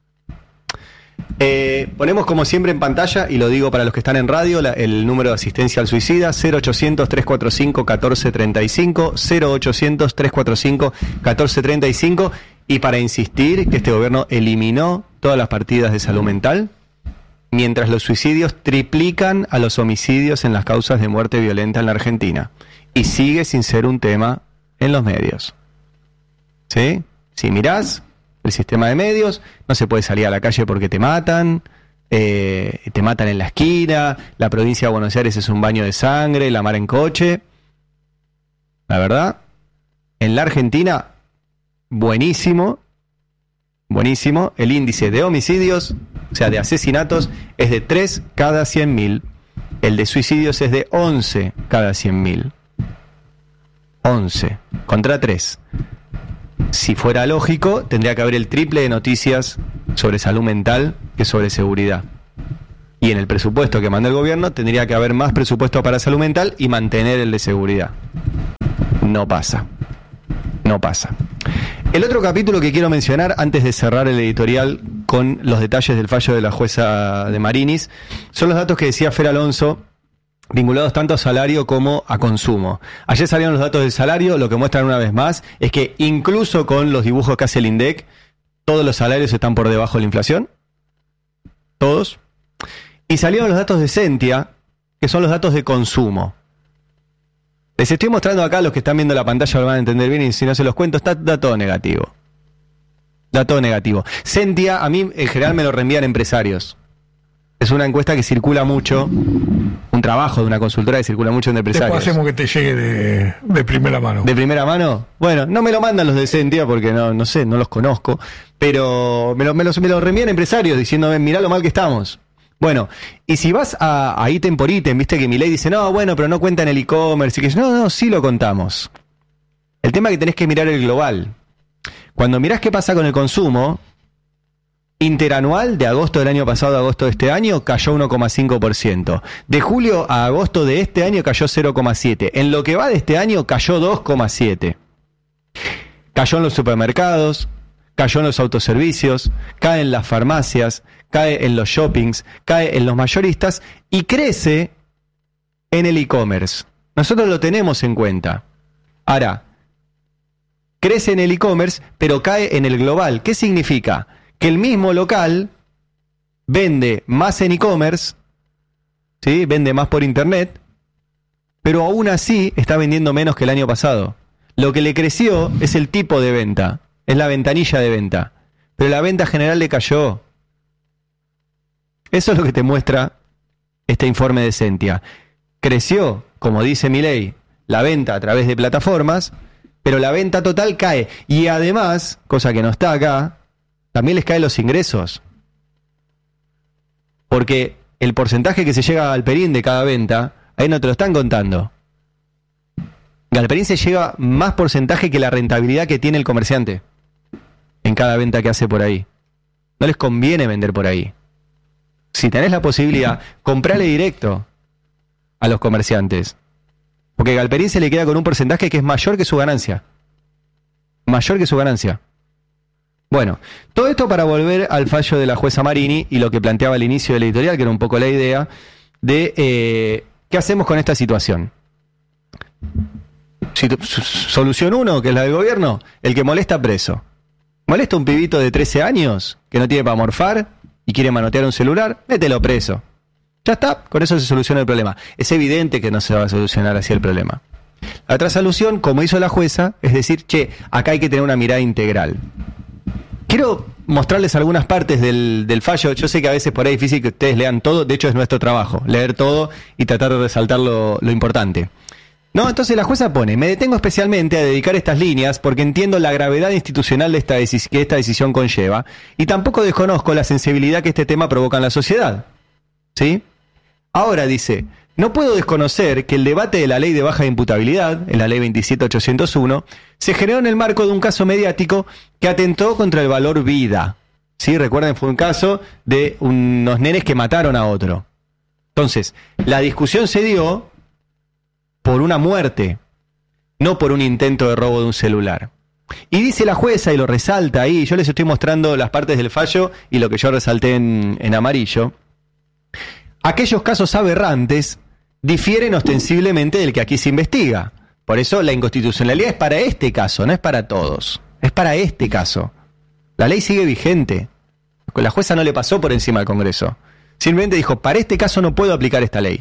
Eh, ponemos como siempre en pantalla, y lo digo para los que están en radio, la, el número de asistencia al suicida, cero ochocientos, trescientos cuarenta y cinco, catorce treinta y cinco, cero ochocientos, trescientos cuarenta y cinco, catorce treinta y cinco, y para insistir que este gobierno eliminó todas las partidas de salud mental, mientras los suicidios triplican a los homicidios en las causas de muerte violenta en la Argentina. Y sigue sin ser un tema en los medios. ¿Sí? Si mirás el sistema de medios, no se puede salir a la calle porque te matan, eh, te matan en la esquina, la provincia de Buenos Aires es un baño de sangre, la mar en coche. La verdad, en la Argentina, buenísimo, buenísimo, el índice de homicidios, o sea, de asesinatos, es de tres cada cien mil. El de suicidios es de once cada cien mil. once contra tres. Si fuera lógico, tendría que haber el triple de noticias sobre salud mental que sobre seguridad. Y en el presupuesto que manda el gobierno tendría que haber más presupuesto para salud mental y mantener el de seguridad. No pasa. No pasa. El otro capítulo que quiero mencionar antes de cerrar el editorial con los detalles del fallo de la jueza de Marinis son los datos que decía Fer Alonso, vinculados tanto a salario como a consumo. Ayer salieron los datos del salario, lo que muestran una vez más es que incluso con los dibujos que hace el INDEC, todos los salarios están por debajo de la inflación. Todos. Y salieron los datos de Sentia, que son los datos de consumo. Les estoy mostrando acá, los que están viendo la pantalla lo van a entender bien, y si no se los cuento, está, da todo negativo. Da todo negativo. Sentia, a mí en general me lo reenvían empresarios. Es una encuesta que circula mucho, un trabajo de una consultora que circula mucho en empresarios. Después hacemos que te llegue de, de primera mano. ¿De primera mano? Bueno, no me lo mandan los de Sentia porque no, no sé, no los conozco, pero me lo, me lo, me lo reenvían empresarios diciéndome, mirá lo mal que estamos. Bueno, y si vas a, a ítem por ítem, viste que Milei dice, no, bueno, pero no cuenta en el e-commerce, y que no, no, sí lo contamos. El tema es que tenés que mirar el global. Cuando mirás qué pasa con el consumo, interanual de agosto del año pasado a agosto de este año cayó uno coma cinco por ciento. De julio a agosto de este año cayó cero coma siete por ciento. En lo que va de este año cayó dos coma siete por ciento. Cayó en los supermercados, cayó en los autoservicios, cae en las farmacias, cae en los shoppings, cae en los mayoristas y crece en el e-commerce. Nosotros lo tenemos en cuenta. Ahora, crece en el e-commerce, pero cae en el global. ¿Qué significa? Que el mismo local vende más en e-commerce, ¿sí? Vende más por internet, pero aún así está vendiendo menos que el año pasado. Lo que le creció es el tipo de venta, es la ventanilla de venta, pero la venta general le cayó. Eso es lo que te muestra este informe de Sentia. Creció, como dice Milei, la venta a través de plataformas, pero la venta total cae. Y además, cosa que no está acá, también les caen los ingresos. Porque el porcentaje que se llega a Galperín de cada venta, ahí no te lo están contando. Galperín se lleva más porcentaje que la rentabilidad que tiene el comerciante en cada venta que hace por ahí. No les conviene vender por ahí. Si tenés la posibilidad, comprale directo a los comerciantes. Porque Galperín se le queda con un porcentaje que es mayor que su ganancia. Mayor que su ganancia. Bueno, todo esto para volver al fallo de la jueza Marini y lo que planteaba al inicio del editorial, que era un poco la idea de eh, qué hacemos con esta situación. Solución uno, que es la del gobierno, el que molesta preso. ¿Molesta un pibito de trece años que no tiene para morfar y quiere manotear un celular? Mételo preso. Ya está, con eso se soluciona el problema. Es evidente que no se va a solucionar así el problema. La otra solución, como hizo la jueza, es decir, che, acá hay que tener una mirada integral. Quiero mostrarles algunas partes del, del fallo. Yo sé que a veces por ahí es difícil que ustedes lean todo, de hecho es nuestro trabajo, leer todo y tratar de resaltar lo, lo importante. No, entonces la jueza pone, me detengo especialmente a dedicar estas líneas porque entiendo la gravedad institucional de esta decis- que esta decisión conlleva y tampoco desconozco la sensibilidad que este tema provoca en la sociedad. ¿Sí? Ahora dice, no puedo desconocer que el debate de la ley de baja imputabilidad, en la ley veintisiete mil ochocientos uno, se generó en el marco de un caso mediático que atentó contra el valor vida. ¿Sí? Recuerden, fue un caso de unos nenes que mataron a otro. Entonces, la discusión se dio por una muerte, no por un intento de robo de un celular. Y dice la jueza, y lo resalta ahí, yo les estoy mostrando las partes del fallo y lo que yo resalté en, en amarillo. Aquellos casos aberrantes difieren ostensiblemente del que aquí se investiga. Por eso la inconstitucionalidad es para este caso, no es para todos. Es para este caso. La ley sigue vigente. La jueza no le pasó por encima al Congreso. Simplemente dijo, para este caso no puedo aplicar esta ley.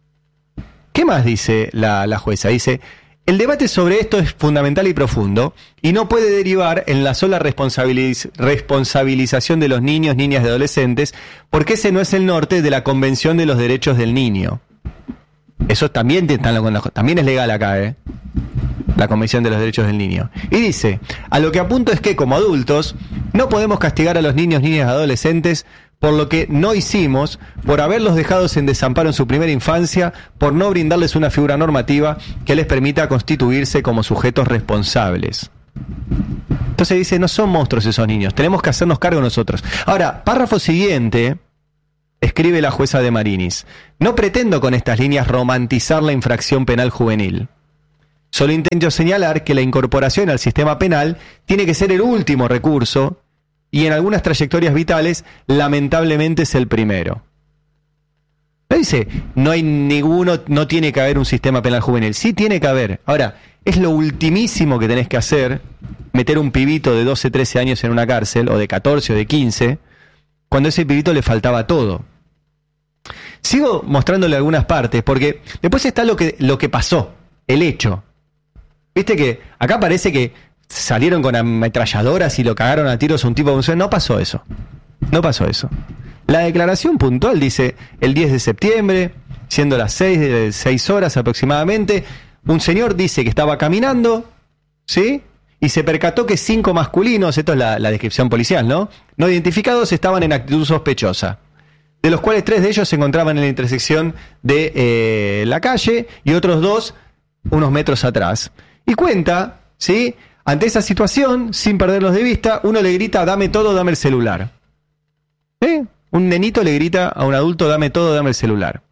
¿Qué más dice la, la jueza? Dice, el debate sobre esto es fundamental y profundo y no puede derivar en la sola responsabiliz- responsabilización de los niños, niñas y adolescentes, porque ese no es el norte de la Convención de los Derechos del Niño. Eso también, te, también es legal acá, ¿eh? La Convención de los Derechos del Niño. Y dice, a lo que apunto es que como adultos no podemos castigar a los niños, niñas y adolescentes por lo que no hicimos, por haberlos dejado en desamparo en su primera infancia, por no brindarles una figura normativa que les permita constituirse como sujetos responsables. Entonces dice, no son monstruos esos niños, tenemos que hacernos cargo nosotros. Ahora, párrafo siguiente, escribe la jueza de Marinis: no pretendo con estas líneas romantizar la infracción penal juvenil. Solo intento señalar que la incorporación al sistema penal tiene que ser el último recurso y en algunas trayectorias vitales, lamentablemente, es el primero. No dice, no hay ninguno, no tiene que haber un sistema penal juvenil. Sí tiene que haber. Ahora, es lo ultimísimo que tenés que hacer, meter un pibito de doce, trece años en una cárcel, o de catorce o de quince, cuando a ese pibito le faltaba todo. Sigo mostrándole algunas partes, porque después está lo que, lo que pasó, el hecho. Viste que acá parece que salieron con ametralladoras y lo cagaron a tiros a un tipo. No pasó eso. No pasó eso. La declaración puntual dice el diez de septiembre, siendo las seis, seis horas aproximadamente, un señor dice que estaba caminando, ¿sí? Y se percató que cinco masculinos, esto es la, la descripción policial, ¿no? No identificados, estaban en actitud sospechosa, de los cuales tres de ellos se encontraban en la intersección de eh, la calle y otros dos unos metros atrás. Y cuenta, ¿sí? Ante esa situación, sin perderlos de vista, uno le grita, dame todo, dame el celular. ¿Eh? Un nenito le grita a un adulto, dame todo, dame el celular.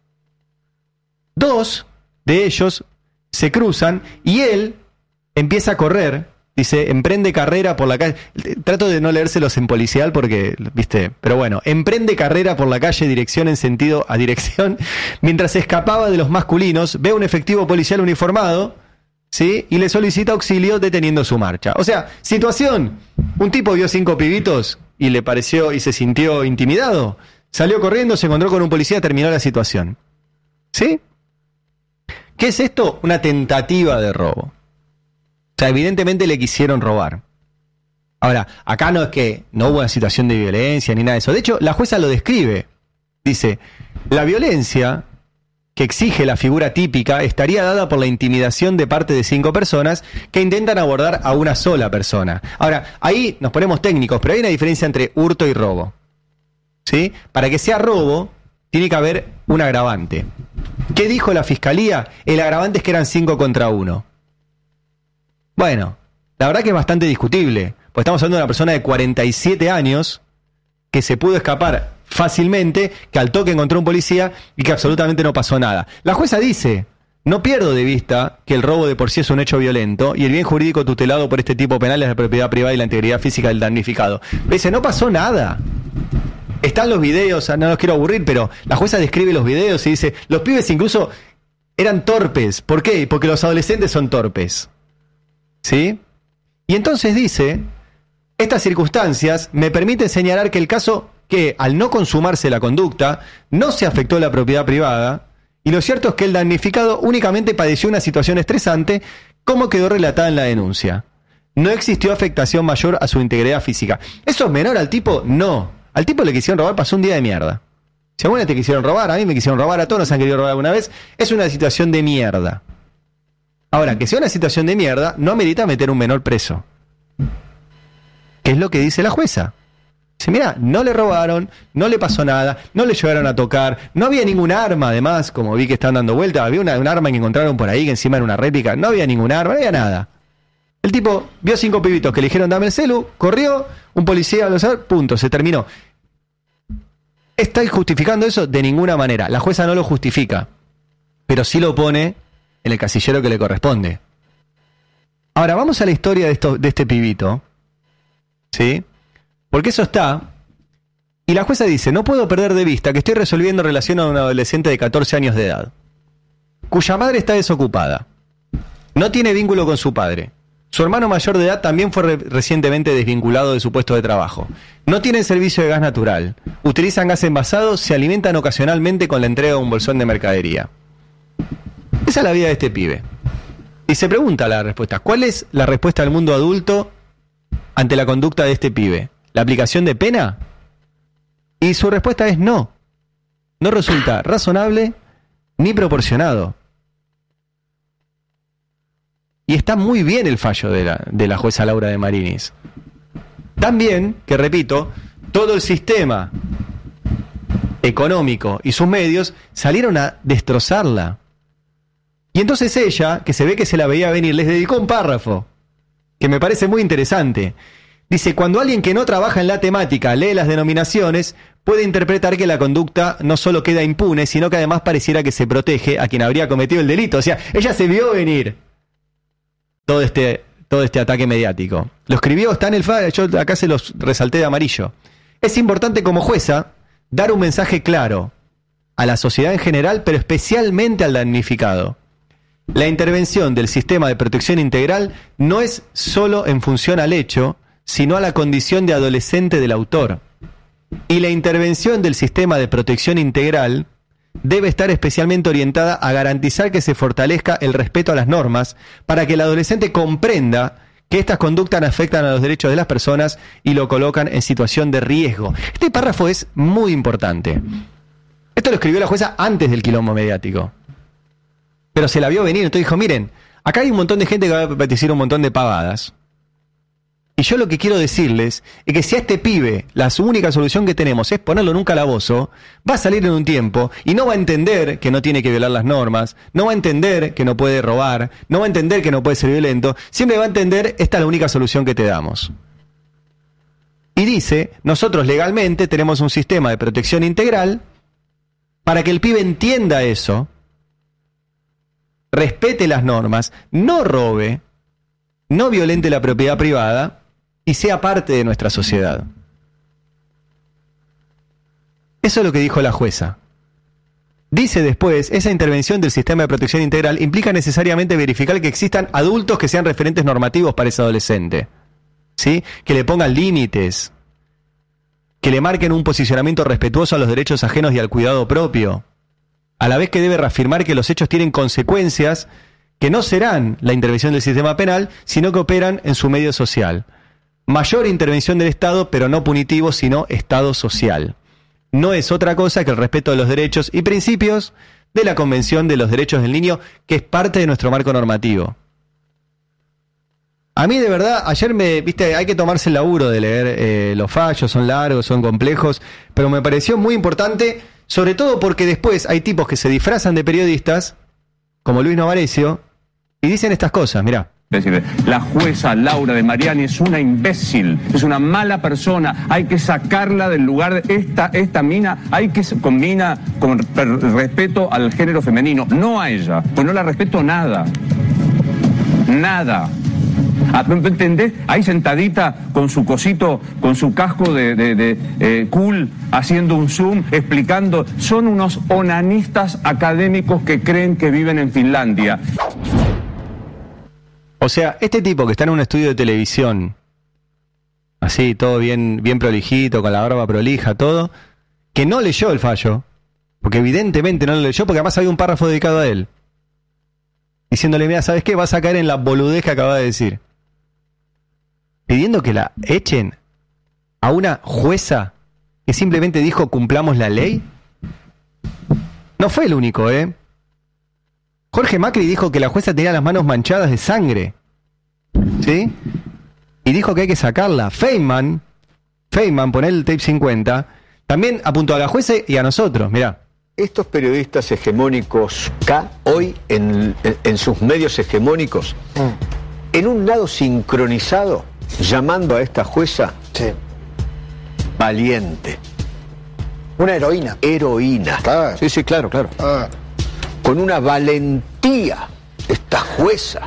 Dos de ellos se cruzan y él empieza a correr, dice, emprende carrera por la calle. Trato de no leérselos en policial porque, viste, pero bueno, emprende carrera por la calle, dirección en sentido a dirección, mientras escapaba de los masculinos, ve a un efectivo policial uniformado, ¿sí? Y le solicita auxilio deteniendo su marcha. O sea, situación, un tipo vio cinco pibitos y le pareció y se sintió intimidado, salió corriendo, se encontró con un policía, terminó la situación. ¿Sí? ¿Qué es esto? Una tentativa de robo. O sea, evidentemente le quisieron robar. Ahora, acá no es que no hubo una situación de violencia ni nada de eso. De hecho, la jueza lo describe. Dice, la violencia que exige la figura típica estaría dada por la intimidación de parte de cinco personas que intentan abordar a una sola persona. Ahora, ahí nos ponemos técnicos, pero hay una diferencia entre hurto y robo. ¿Sí? Para que sea robo, tiene que haber un agravante. ¿Qué dijo la fiscalía? El agravante es que eran cinco contra uno. Bueno, la verdad que es bastante discutible, pues estamos hablando de una persona de cuarenta y siete años que se pudo escapar fácilmente, que al toque encontró un policía y que absolutamente no pasó nada. La jueza dice, no pierdo de vista que el robo de por sí es un hecho violento y el bien jurídico tutelado por este tipo penal es la propiedad privada y la integridad física del damnificado. Dice, no pasó nada. Están los videos, no los quiero aburrir, pero la jueza describe los videos y dice, los pibes incluso eran torpes. ¿Por qué? Porque los adolescentes son torpes. ¿Sí? Y entonces dice, estas circunstancias me permiten señalar que el caso que, al no consumarse la conducta, no se afectó la propiedad privada, y lo cierto es que el damnificado únicamente padeció una situación estresante, como quedó relatada en la denuncia. No existió afectación mayor a su integridad física. ¿Eso es menor al tipo? No. Al tipo le quisieron robar, pasó un día de mierda. Si a alguna te quisieron robar, a mí me quisieron robar, a todos nos han querido robar alguna vez, es una situación de mierda. Ahora, que sea una situación de mierda, no amerita meter un menor preso. ¿Qué es lo que dice la jueza? Dice, mira, no le robaron, no le pasó nada, no le llegaron a tocar, no había ningún arma, además, como vi que están dando vueltas, había una, un arma que encontraron por ahí, que encima era una réplica, no había ningún arma, no había nada. El tipo vio cinco pibitos que le dijeron dame el celu, corrió, un policía lo sabe, punto, se terminó. ¿Estáis justificando eso? De ninguna manera. La jueza no lo justifica, pero sí lo pone en el casillero que le corresponde. Ahora, vamos a la historia de, esto, de este pibito, ¿sí? Porque eso está, y la jueza dice, no puedo perder de vista que estoy resolviendo relación a un adolescente de catorce años de edad, cuya madre está desocupada, no tiene vínculo con su padre, su hermano mayor de edad también fue re- recientemente desvinculado de su puesto de trabajo, no tienen servicio de gas natural, utilizan gas envasado, se alimentan ocasionalmente con la entrega de un bolsón de mercadería. Esa es la vida de este pibe. Y se pregunta la respuesta, ¿cuál es la respuesta del mundo adulto ante la conducta de este pibe? ¿La aplicación de pena? Y su respuesta es no. No resulta razonable ni proporcionado. Y está muy bien el fallo de la, de la jueza Laura de Marinis. También, que repito, todo el sistema económico y sus medios salieron a destrozarla. Y entonces ella, que se ve que se la veía venir, les dedicó un párrafo que me parece muy interesante. Dice, cuando alguien que no trabaja en la temática lee las denominaciones, puede interpretar que la conducta no solo queda impune, sino que además pareciera que se protege a quien habría cometido el delito. O sea, ella se vio venir todo este, todo este ataque mediático. Lo escribió, está en el fallo, yo acá se los resalté de amarillo. Es importante como jueza dar un mensaje claro a la sociedad en general, pero especialmente al damnificado. La intervención del sistema de protección integral no es solo en función al hecho, sino a la condición de adolescente del autor. Y la intervención del sistema de protección integral debe estar especialmente orientada a garantizar que se fortalezca el respeto a las normas para que el adolescente comprenda que estas conductas afectan a los derechos de las personas y lo colocan en situación de riesgo. Este párrafo es muy importante. Esto lo escribió la jueza antes del quilombo mediático. Pero se la vio venir, entonces dijo, miren, acá hay un montón de gente que va a decir un montón de pavadas. Y yo lo que quiero decirles es que si a este pibe la única solución que tenemos es ponerlo en un calabozo, va a salir en un tiempo y no va a entender que no tiene que violar las normas, no va a entender que no puede robar, no va a entender que no puede ser violento, siempre va a entender esta es la única solución que te damos. Y dice, nosotros legalmente tenemos un sistema de protección integral para que el pibe entienda eso, respete las normas, no robe, no violente la propiedad privada y sea parte de nuestra sociedad. Eso es lo que dijo la jueza. Dice después, esa intervención del sistema de protección integral implica necesariamente verificar que existan adultos que sean referentes normativos para ese adolescente, ¿sí? Que le pongan límites, que le marquen un posicionamiento respetuoso a los derechos ajenos y al cuidado propio, a la vez que debe reafirmar que los hechos tienen consecuencias que no serán la intervención del sistema penal, sino que operan en su medio social. Mayor intervención del Estado, pero no punitivo, sino Estado social. No es otra cosa que el respeto de los derechos y principios de la Convención de los Derechos del Niño, que es parte de nuestro marco normativo. A mí de verdad, ayer me, viste, hay que tomarse el laburo de leer eh, los fallos, son largos, son complejos, pero me pareció muy importante, sobre todo porque después hay tipos que se disfrazan de periodistas, como Luis Novarecio, y dicen estas cosas, mirá. Es decir, la jueza Laura de Mariani es una imbécil, es una mala persona, hay que sacarla del lugar de esta, esta mina, hay que combina con respeto al género femenino, no a ella, pues no la respeto nada, nada. ¿Entendés? Ahí sentadita con su cosito, con su casco de, de, de eh, cool, haciendo un zoom, explicando. Son unos onanistas académicos que creen que viven en Finlandia. O sea, este tipo que está en un estudio de televisión, así, todo bien, bien prolijito, con la barba prolija, todo, que no leyó el fallo, porque evidentemente no lo leyó, porque además había un párrafo dedicado a él, diciéndole, mira, ¿sabes qué? Vas a caer en la boludez que acaba de decir. Pidiendo que la echen a una jueza que simplemente dijo cumplamos la ley. No fue el único, ¿eh? Jorge Macri dijo que la jueza tenía las manos manchadas de sangre, ¿sí? Y dijo que hay que sacarla. Feynman, Feynman, poner el tape cincuenta, también apuntó a la jueza y a nosotros, mirá. Estos periodistas hegemónicos K, hoy en, en, en sus medios hegemónicos, mm. en un lado sincronizado, llamando a esta jueza sí. valiente. Una heroína. Heroína. Ah. Sí, sí, claro, claro. Ah. Con una valentía, esta jueza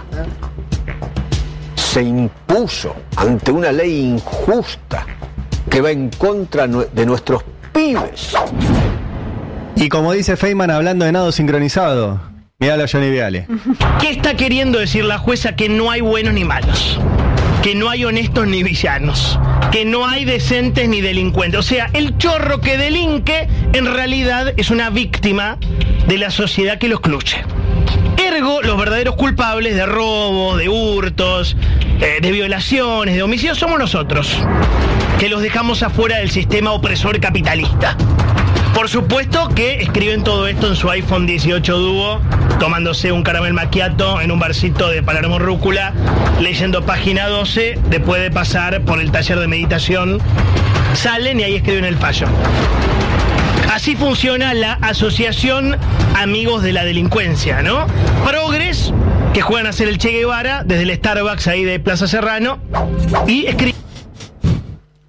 se impuso ante una ley injusta que va en contra de nuestros pibes. Y como dice Feynman hablando de nado sincronizado, míralo a Johnny Viale. ¿Qué está queriendo decir la jueza? Que no hay buenos ni malos, que no hay honestos ni villanos, que no hay decentes ni delincuentes. O sea, el chorro que delinque en realidad es una víctima de la sociedad que lo excluye. Ergo, los verdaderos culpables de robo, de hurtos, eh, de violaciones, de homicidios somos nosotros, que los dejamos afuera del sistema opresor capitalista. Por supuesto que escriben todo esto en su iPhone dieciocho Duo, tomándose un caramel macchiato en un barcito de Palermo Rúcula, leyendo página doce, después de pasar por el taller de meditación, salen y ahí escriben el fallo. Así funciona la asociación Amigos de la Delincuencia, ¿no? Progres, que juegan a ser el Che Guevara desde el Starbucks ahí de Plaza Serrano, y escriben...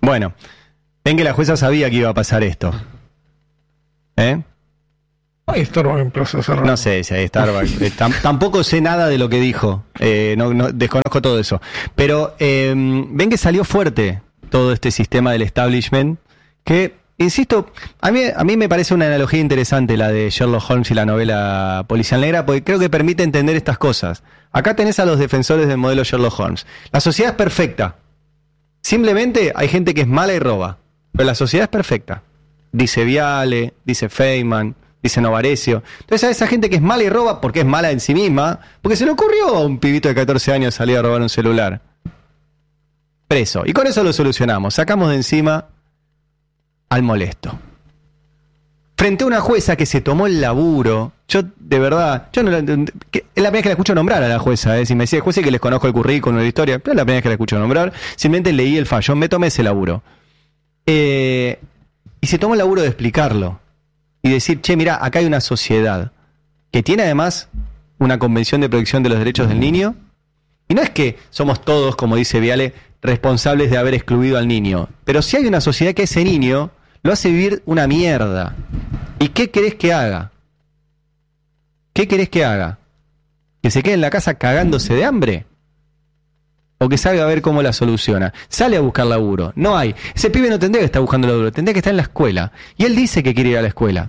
Bueno, ven que la jueza sabía que iba a pasar esto. ¿Eh? Hay Starbucks en Plaza Serrano. No sé si hay Starbucks. eh, tam- tampoco sé nada de lo que dijo. Eh, no, no, desconozco todo eso. Pero eh, ven que salió fuerte todo este sistema del establishment. Que, insisto, a mí, a mí me parece una analogía interesante la de Sherlock Holmes y la novela policial negra, porque creo que permite entender estas cosas. Acá tenés a los defensores del modelo Sherlock Holmes. La sociedad es perfecta. Simplemente hay gente que es mala y roba. Pero la sociedad es perfecta. Dice Viale, dice Feynman, dice Novarecio. Entonces a esa gente que es mala y roba, porque es mala en sí misma, porque se le ocurrió a un pibito de catorce años salir a robar un celular. Preso. Y con eso lo solucionamos. Sacamos de encima al molesto. Frente a una jueza que se tomó el laburo, yo de verdad, yo no la, que, es la primera vez que la escucho nombrar a la jueza, ¿eh? Si me decía jueza que les conozco el currículum, la historia, pero es la primera vez que la escucho nombrar, simplemente leí el fallo, me tomé ese laburo. Eh, y se tomó el laburo de explicarlo. Y decir, che, mirá, acá hay una sociedad que tiene además una convención de protección de los derechos del niño. Y no es que somos todos, como dice Viale, responsables de haber excluido al niño. Pero sí hay una sociedad que ese niño lo hace vivir una mierda. ¿Y qué querés que haga? ¿Qué querés que haga? ¿Que se quede en la casa cagándose de hambre? ¿O que salga a ver cómo la soluciona? Sale a buscar laburo. No hay. Ese pibe no tendría que estar buscando laburo, tendría que estar en la escuela. Y él dice que quiere ir a la escuela.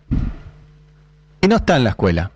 Y no está en la escuela.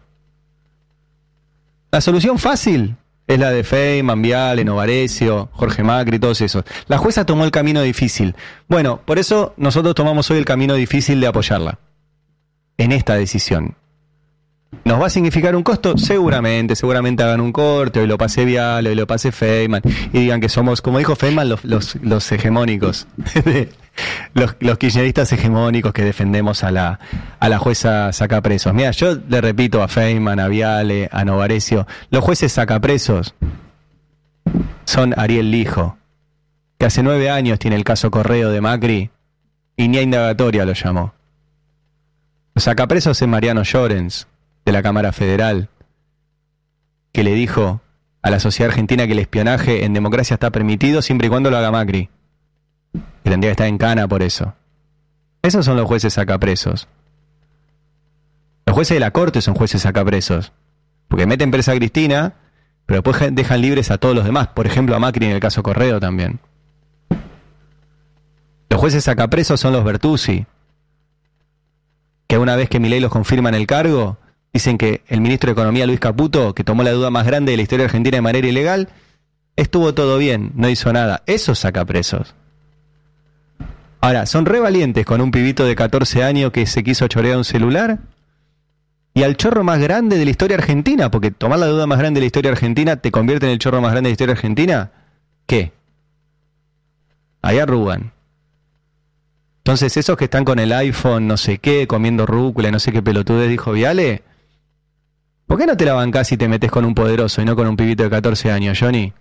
La solución fácil es la de Feynman, Viale, Novarecio, Jorge Macri, todos esos. La jueza tomó el camino difícil. Bueno, por eso nosotros tomamos hoy el camino difícil de apoyarla. En esta decisión. ¿Nos va a significar un costo? Seguramente, seguramente hagan un corte, hoy lo pasé Viale, hoy lo pasé Feynman, y digan que somos, como dijo Feynman, los, los, los hegemónicos, los, los kirchneristas hegemónicos que defendemos a la, a la jueza sacapresos. Mira, yo le repito a Feynman, a Viale, a Novarecio, los jueces sacapresos son Ariel Lijo, que hace nueve años tiene el caso Correo de Macri, y ni a indagatoria lo llamó. Los sacapresos es Mariano Llorens, de la Cámara Federal, que le dijo a la sociedad argentina que el espionaje en democracia está permitido siempre y cuando lo haga Macri, que tendría que estar en cana por eso. Esos son los jueces sacapresos. Los jueces de la corte son jueces sacapresos, porque meten presa a Cristina, pero después dejan libres a todos los demás, por ejemplo a Macri en el caso Correo también. Los jueces sacapresos son los Bertuzzi, que una vez que Milei los confirma en el cargo, dicen que el ministro de Economía, Luis Caputo, que tomó la deuda más grande de la historia argentina de manera ilegal, estuvo todo bien, no hizo nada. Esos saca presos. Ahora, son re valientes con un pibito de catorce años que se quiso chorear un celular, y al chorro más grande de la historia argentina, porque tomar la deuda más grande de la historia argentina te convierte en el chorro más grande de la historia argentina. ¿Qué? Ahí arrugan. Entonces, esos que están con el iPhone, no sé qué, comiendo rúcula, no sé qué pelotudez dijo Viale, ¿por qué no te la bancás y te metes con un poderoso y no con un pibito de catorce años, Johnny?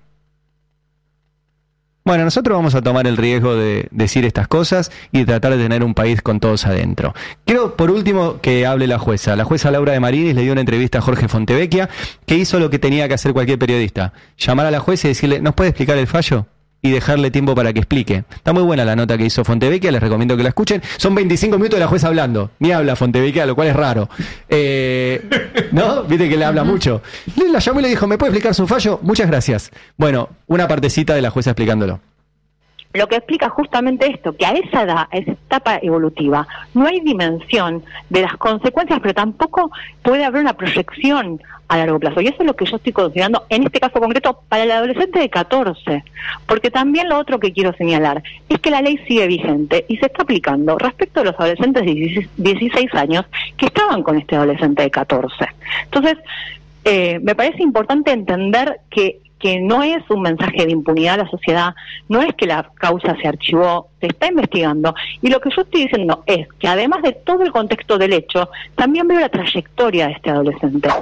Bueno, nosotros vamos a tomar el riesgo de decir estas cosas y de tratar de tener un país con todos adentro. Quiero, por último, que hable la jueza. La jueza Laura de Marinis le dio una entrevista a Jorge Fontevecchia, que hizo lo que tenía que hacer cualquier periodista. Llamar a la jueza y decirle, ¿nos puede explicar el fallo? Y dejarle tiempo para que explique. Está muy buena la nota que hizo Fontevecchia, les recomiendo que la escuchen. Son veinticinco minutos de la jueza hablando. Ni habla Fontevecchia, lo cual es raro. Eh, ¿No? Viste que le habla mucho. La llamó y le dijo, ¿me puede explicar su fallo? Muchas gracias. Bueno, una partecita de la jueza explicándolo. Lo que explica justamente esto, que a esa edad, a esa etapa evolutiva, no hay dimensión de las consecuencias, pero tampoco puede haber una proyección a largo plazo. Y eso es lo que yo estoy considerando en este caso concreto para el adolescente de catorce. Porque también lo otro que quiero señalar es que la ley sigue vigente y se está aplicando respecto a los adolescentes de dieciséis años que estaban con este adolescente de catorce. Entonces, eh, me parece importante entender que que no es un mensaje de impunidad a la sociedad, no es que la causa se archivó, se está investigando, y lo que yo estoy diciendo es que además de todo el contexto del hecho, también veo la trayectoria de este adolescente.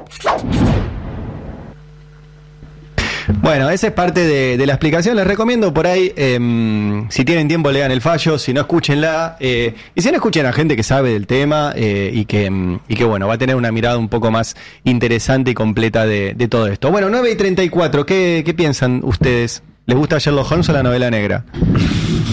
Bueno, esa es parte de, de la explicación. Les recomiendo por ahí, eh, si tienen tiempo, lean el fallo, si no, escúchenla. Eh, y si no, escuchen a gente que sabe del tema eh, y, que, y que, bueno, va a tener una mirada un poco más interesante y completa de, de todo esto. Bueno, nueve y treinta y cuatro, ¿qué, qué piensan ustedes? ¿Les gusta Sherlock Holmes o la novela negra?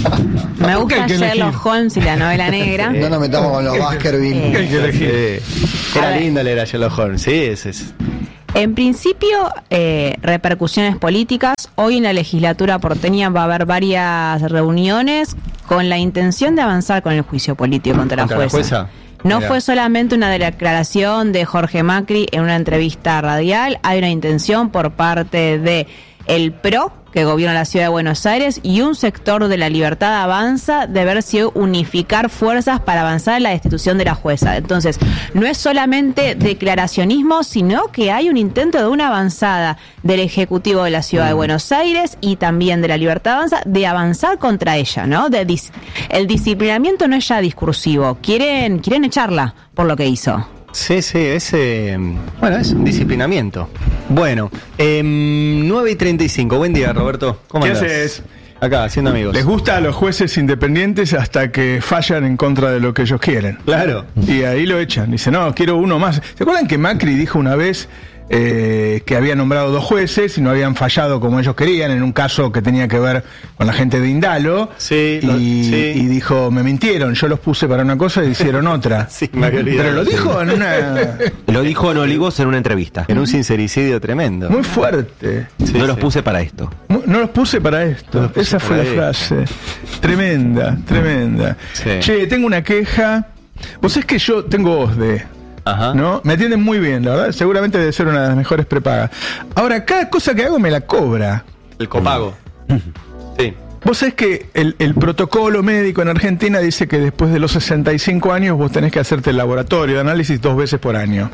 Me gusta Sherlock Holmes y la novela negra. No nos metamos con los Baskerville. ¿Qué hay que elegir? Era lindo leer a Sherlock Holmes, sí, ese es. En principio, eh, repercusiones políticas. Hoy en la legislatura porteña va a haber varias reuniones con la intención de avanzar con el juicio político contra, ¿Contra la jueza. La jueza? No Mirá. fue solamente una declaración de Jorge Macri en una entrevista radial, hay una intención por parte de el P R O, que gobierna la ciudad de Buenos Aires, y un sector de la Libertad Avanza de ver si unificar fuerzas para avanzar en la destitución de la jueza. Entonces, no es solamente declaracionismo, sino que hay un intento de una avanzada del Ejecutivo de la ciudad de Buenos Aires y también de la Libertad Avanza de avanzar contra ella, ¿no? De dis- el disciplinamiento no es ya discursivo, quieren, quieren echarla por lo que hizo. Sí, sí, ese. Bueno, es un disciplinamiento. Bueno, eh, nueve y treinta y cinco. Buen día, Roberto. ¿Cómo ¿Qué andás? haces? Acá, haciendo amigos. Les gusta a los jueces independientes hasta que fallan en contra de lo que ellos quieren. Claro. Y ahí lo echan. Dice, no, quiero uno más. ¿Se acuerdan que Macri dijo una vez eh, que había nombrado dos jueces y no habían fallado como ellos querían en un caso que tenía que ver con la gente de Indalo? Sí. Y, Lo, sí. y dijo, me mintieron, yo los puse para una cosa y hicieron otra. Sí, me había olvidado. Pero lo dijo en una... Lo dijo en Olivos en una entrevista. En un sincericidio tremendo. Muy fuerte. Sí, no sí. los puse para esto. No los puse para esto. No los puse Esa fue para la esto. frase. Tremenda, tremenda. Sí. Che, tengo una queja. Vos es que yo tengo voz de... Ajá. ¿No? Me atienden muy bien, la verdad. Seguramente debe ser una de las mejores prepagas. Ahora, cada cosa que hago me la cobra. El copago. Sí. Vos sabés que el, el protocolo médico en Argentina dice que después de los sesenta y cinco años vos tenés que hacerte el laboratorio de análisis dos veces por año.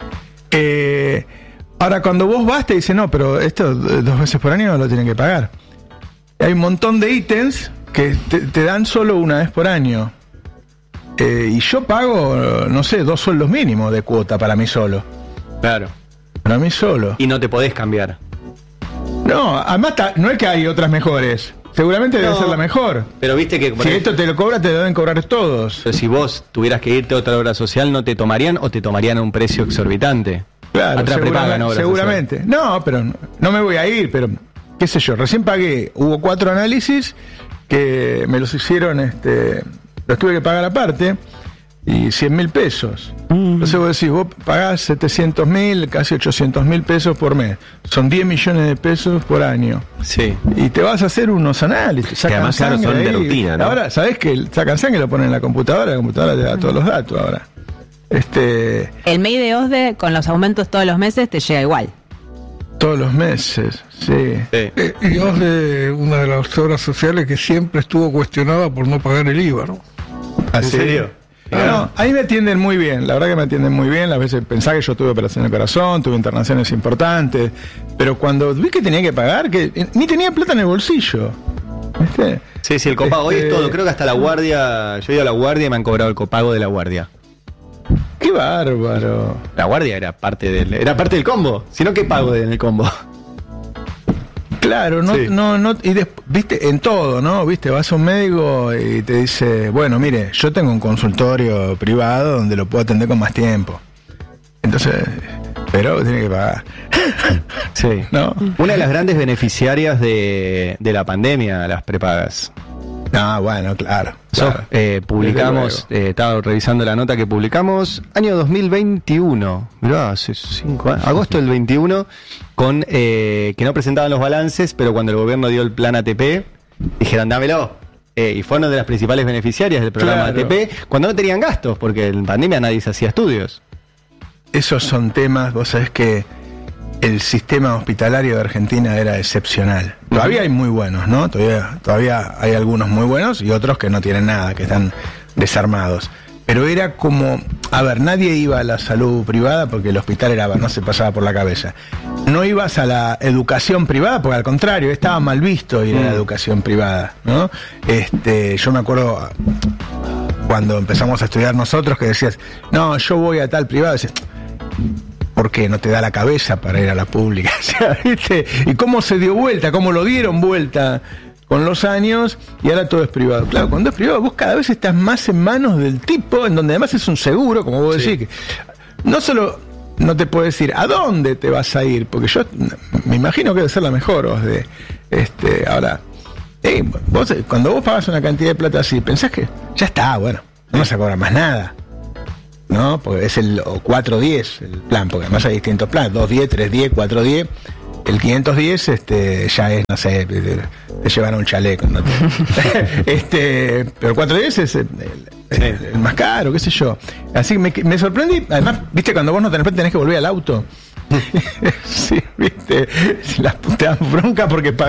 Eh, ahora, cuando vos vas, te dicen, no, pero esto eh, dos veces por año lo tienen que pagar. Hay un montón de ítems que te, te dan solo una vez por año. Eh, y yo pago, no sé, dos sueldos mínimos de cuota para mí solo. Claro. Para mí solo. Y no te podés cambiar. No, además ta- no es que hay otras mejores. Seguramente debe No, ser la mejor. Pero viste que... por Si ejemplo, esto te lo cobra, te lo deben cobrar todos. pero si vos tuvieras que irte a otra obra social, ¿no te tomarían o te tomarían a un precio exorbitante? Claro, Otra prepaga, ¿no? Obra seguramente. No, pero no, no me voy a ir, pero qué sé yo, recién pagué, hubo cuatro análisis que me los hicieron, este, los tuve que pagar aparte, y cien mil pesos. Entonces vos decís, vos pagás setecientos mil, casi ochocientos mil pesos por mes. Son diez millones de pesos por año. Sí. Y te vas a hacer unos análisis. Sacan además, claro, sangre son de ahí. rutina, ¿no? Ahora, ¿sabés que sacan sangre y lo ponen en la computadora? La computadora te da todos los datos ahora. Este, El M E I de OSDE, con los aumentos todos los meses, te llega igual. todos los meses, sí. Sí. Eh, Y OSDE, una de las obras sociales que siempre estuvo cuestionada por no pagar el I V A, ¿no? ¿Ah, ¿En sí? serio? No, no, ahí me atienden muy bien, la verdad que me atienden muy bien. Las veces pensaba que yo tuve operación de corazón, tuve internaciones importantes, pero cuando vi que tenía que pagar, que eh, ni tenía plata en el bolsillo. ¿Viste? Sí, sí, el copago. Hoy Este- es todo. Creo que hasta la guardia... Yo he ido a la guardia y me han cobrado el copago de la guardia. Qué bárbaro. La guardia era parte del... Era parte del combo. Si no, ¿qué pago en el combo? Claro, no, Sí. no, no, y des- viste, en todo, ¿no? Viste, vas a un médico y te dice, bueno, mire, yo tengo un consultorio privado donde lo puedo atender con más tiempo. Entonces, pero tiene que pagar. Sí. ¿No? Una de las grandes beneficiarias de, de la pandemia, las prepagas. Ah, bueno, claro. So, claro. eh, publicamos, eh, estaba revisando la nota que publicamos, año dos mil veintiuno, mirá, hace cinco años, agosto del veintiuno, con eh, que no presentaban los balances, pero cuando el gobierno dio el plan A T P, dijeron dámelo. Eh, y fueron de las principales beneficiarias del programa Claro. A T P, cuando no tenían gastos, porque en pandemia nadie se hacía estudios. Esos son temas, vos sabés que el sistema hospitalario de Argentina era excepcional. Todavía hay muy buenos, ¿no? Todavía, todavía hay algunos muy buenos y otros que no tienen nada, que están desarmados. Pero era como, a ver, nadie iba a la salud privada porque el hospital era, no se pasaba por la cabeza. No ibas a la educación privada porque al contrario, estaba mal visto ir a la educación privada, ¿no? Este, yo me acuerdo cuando empezamos a estudiar nosotros que decías, no, yo voy a tal privado, decías, ¿por qué no te da la cabeza para ir a la pública? O sea, ¿viste? Y cómo se dio vuelta, cómo lo dieron vuelta con los años y ahora todo es privado. Claro, cuando es privado vos cada vez estás más en manos del tipo, en donde además es un seguro, como vos Sí. decís, que no solo no te puedo decir a dónde te vas a ir, porque yo me imagino que debe ser la mejor, Osde. Este, ahora, Eh, vos, cuando vos pagas una cantidad de plata así, pensás que ya está, bueno, no vas a cobrar más nada. ¿No? Porque es el cuatro diez el plan, porque además hay distintos planes, dos diez, tres diez, cuatro diez. El quinientos diez este, ya es, no sé, te, te llevan a un chaleco. ¿No? este, pero el cuatro diez es el, el, el, el más caro, qué sé yo. Así que me, me sorprendí. Además, viste, cuando vos no tenés plata tenés que volver al auto. Sí, viste, las putas bronca porque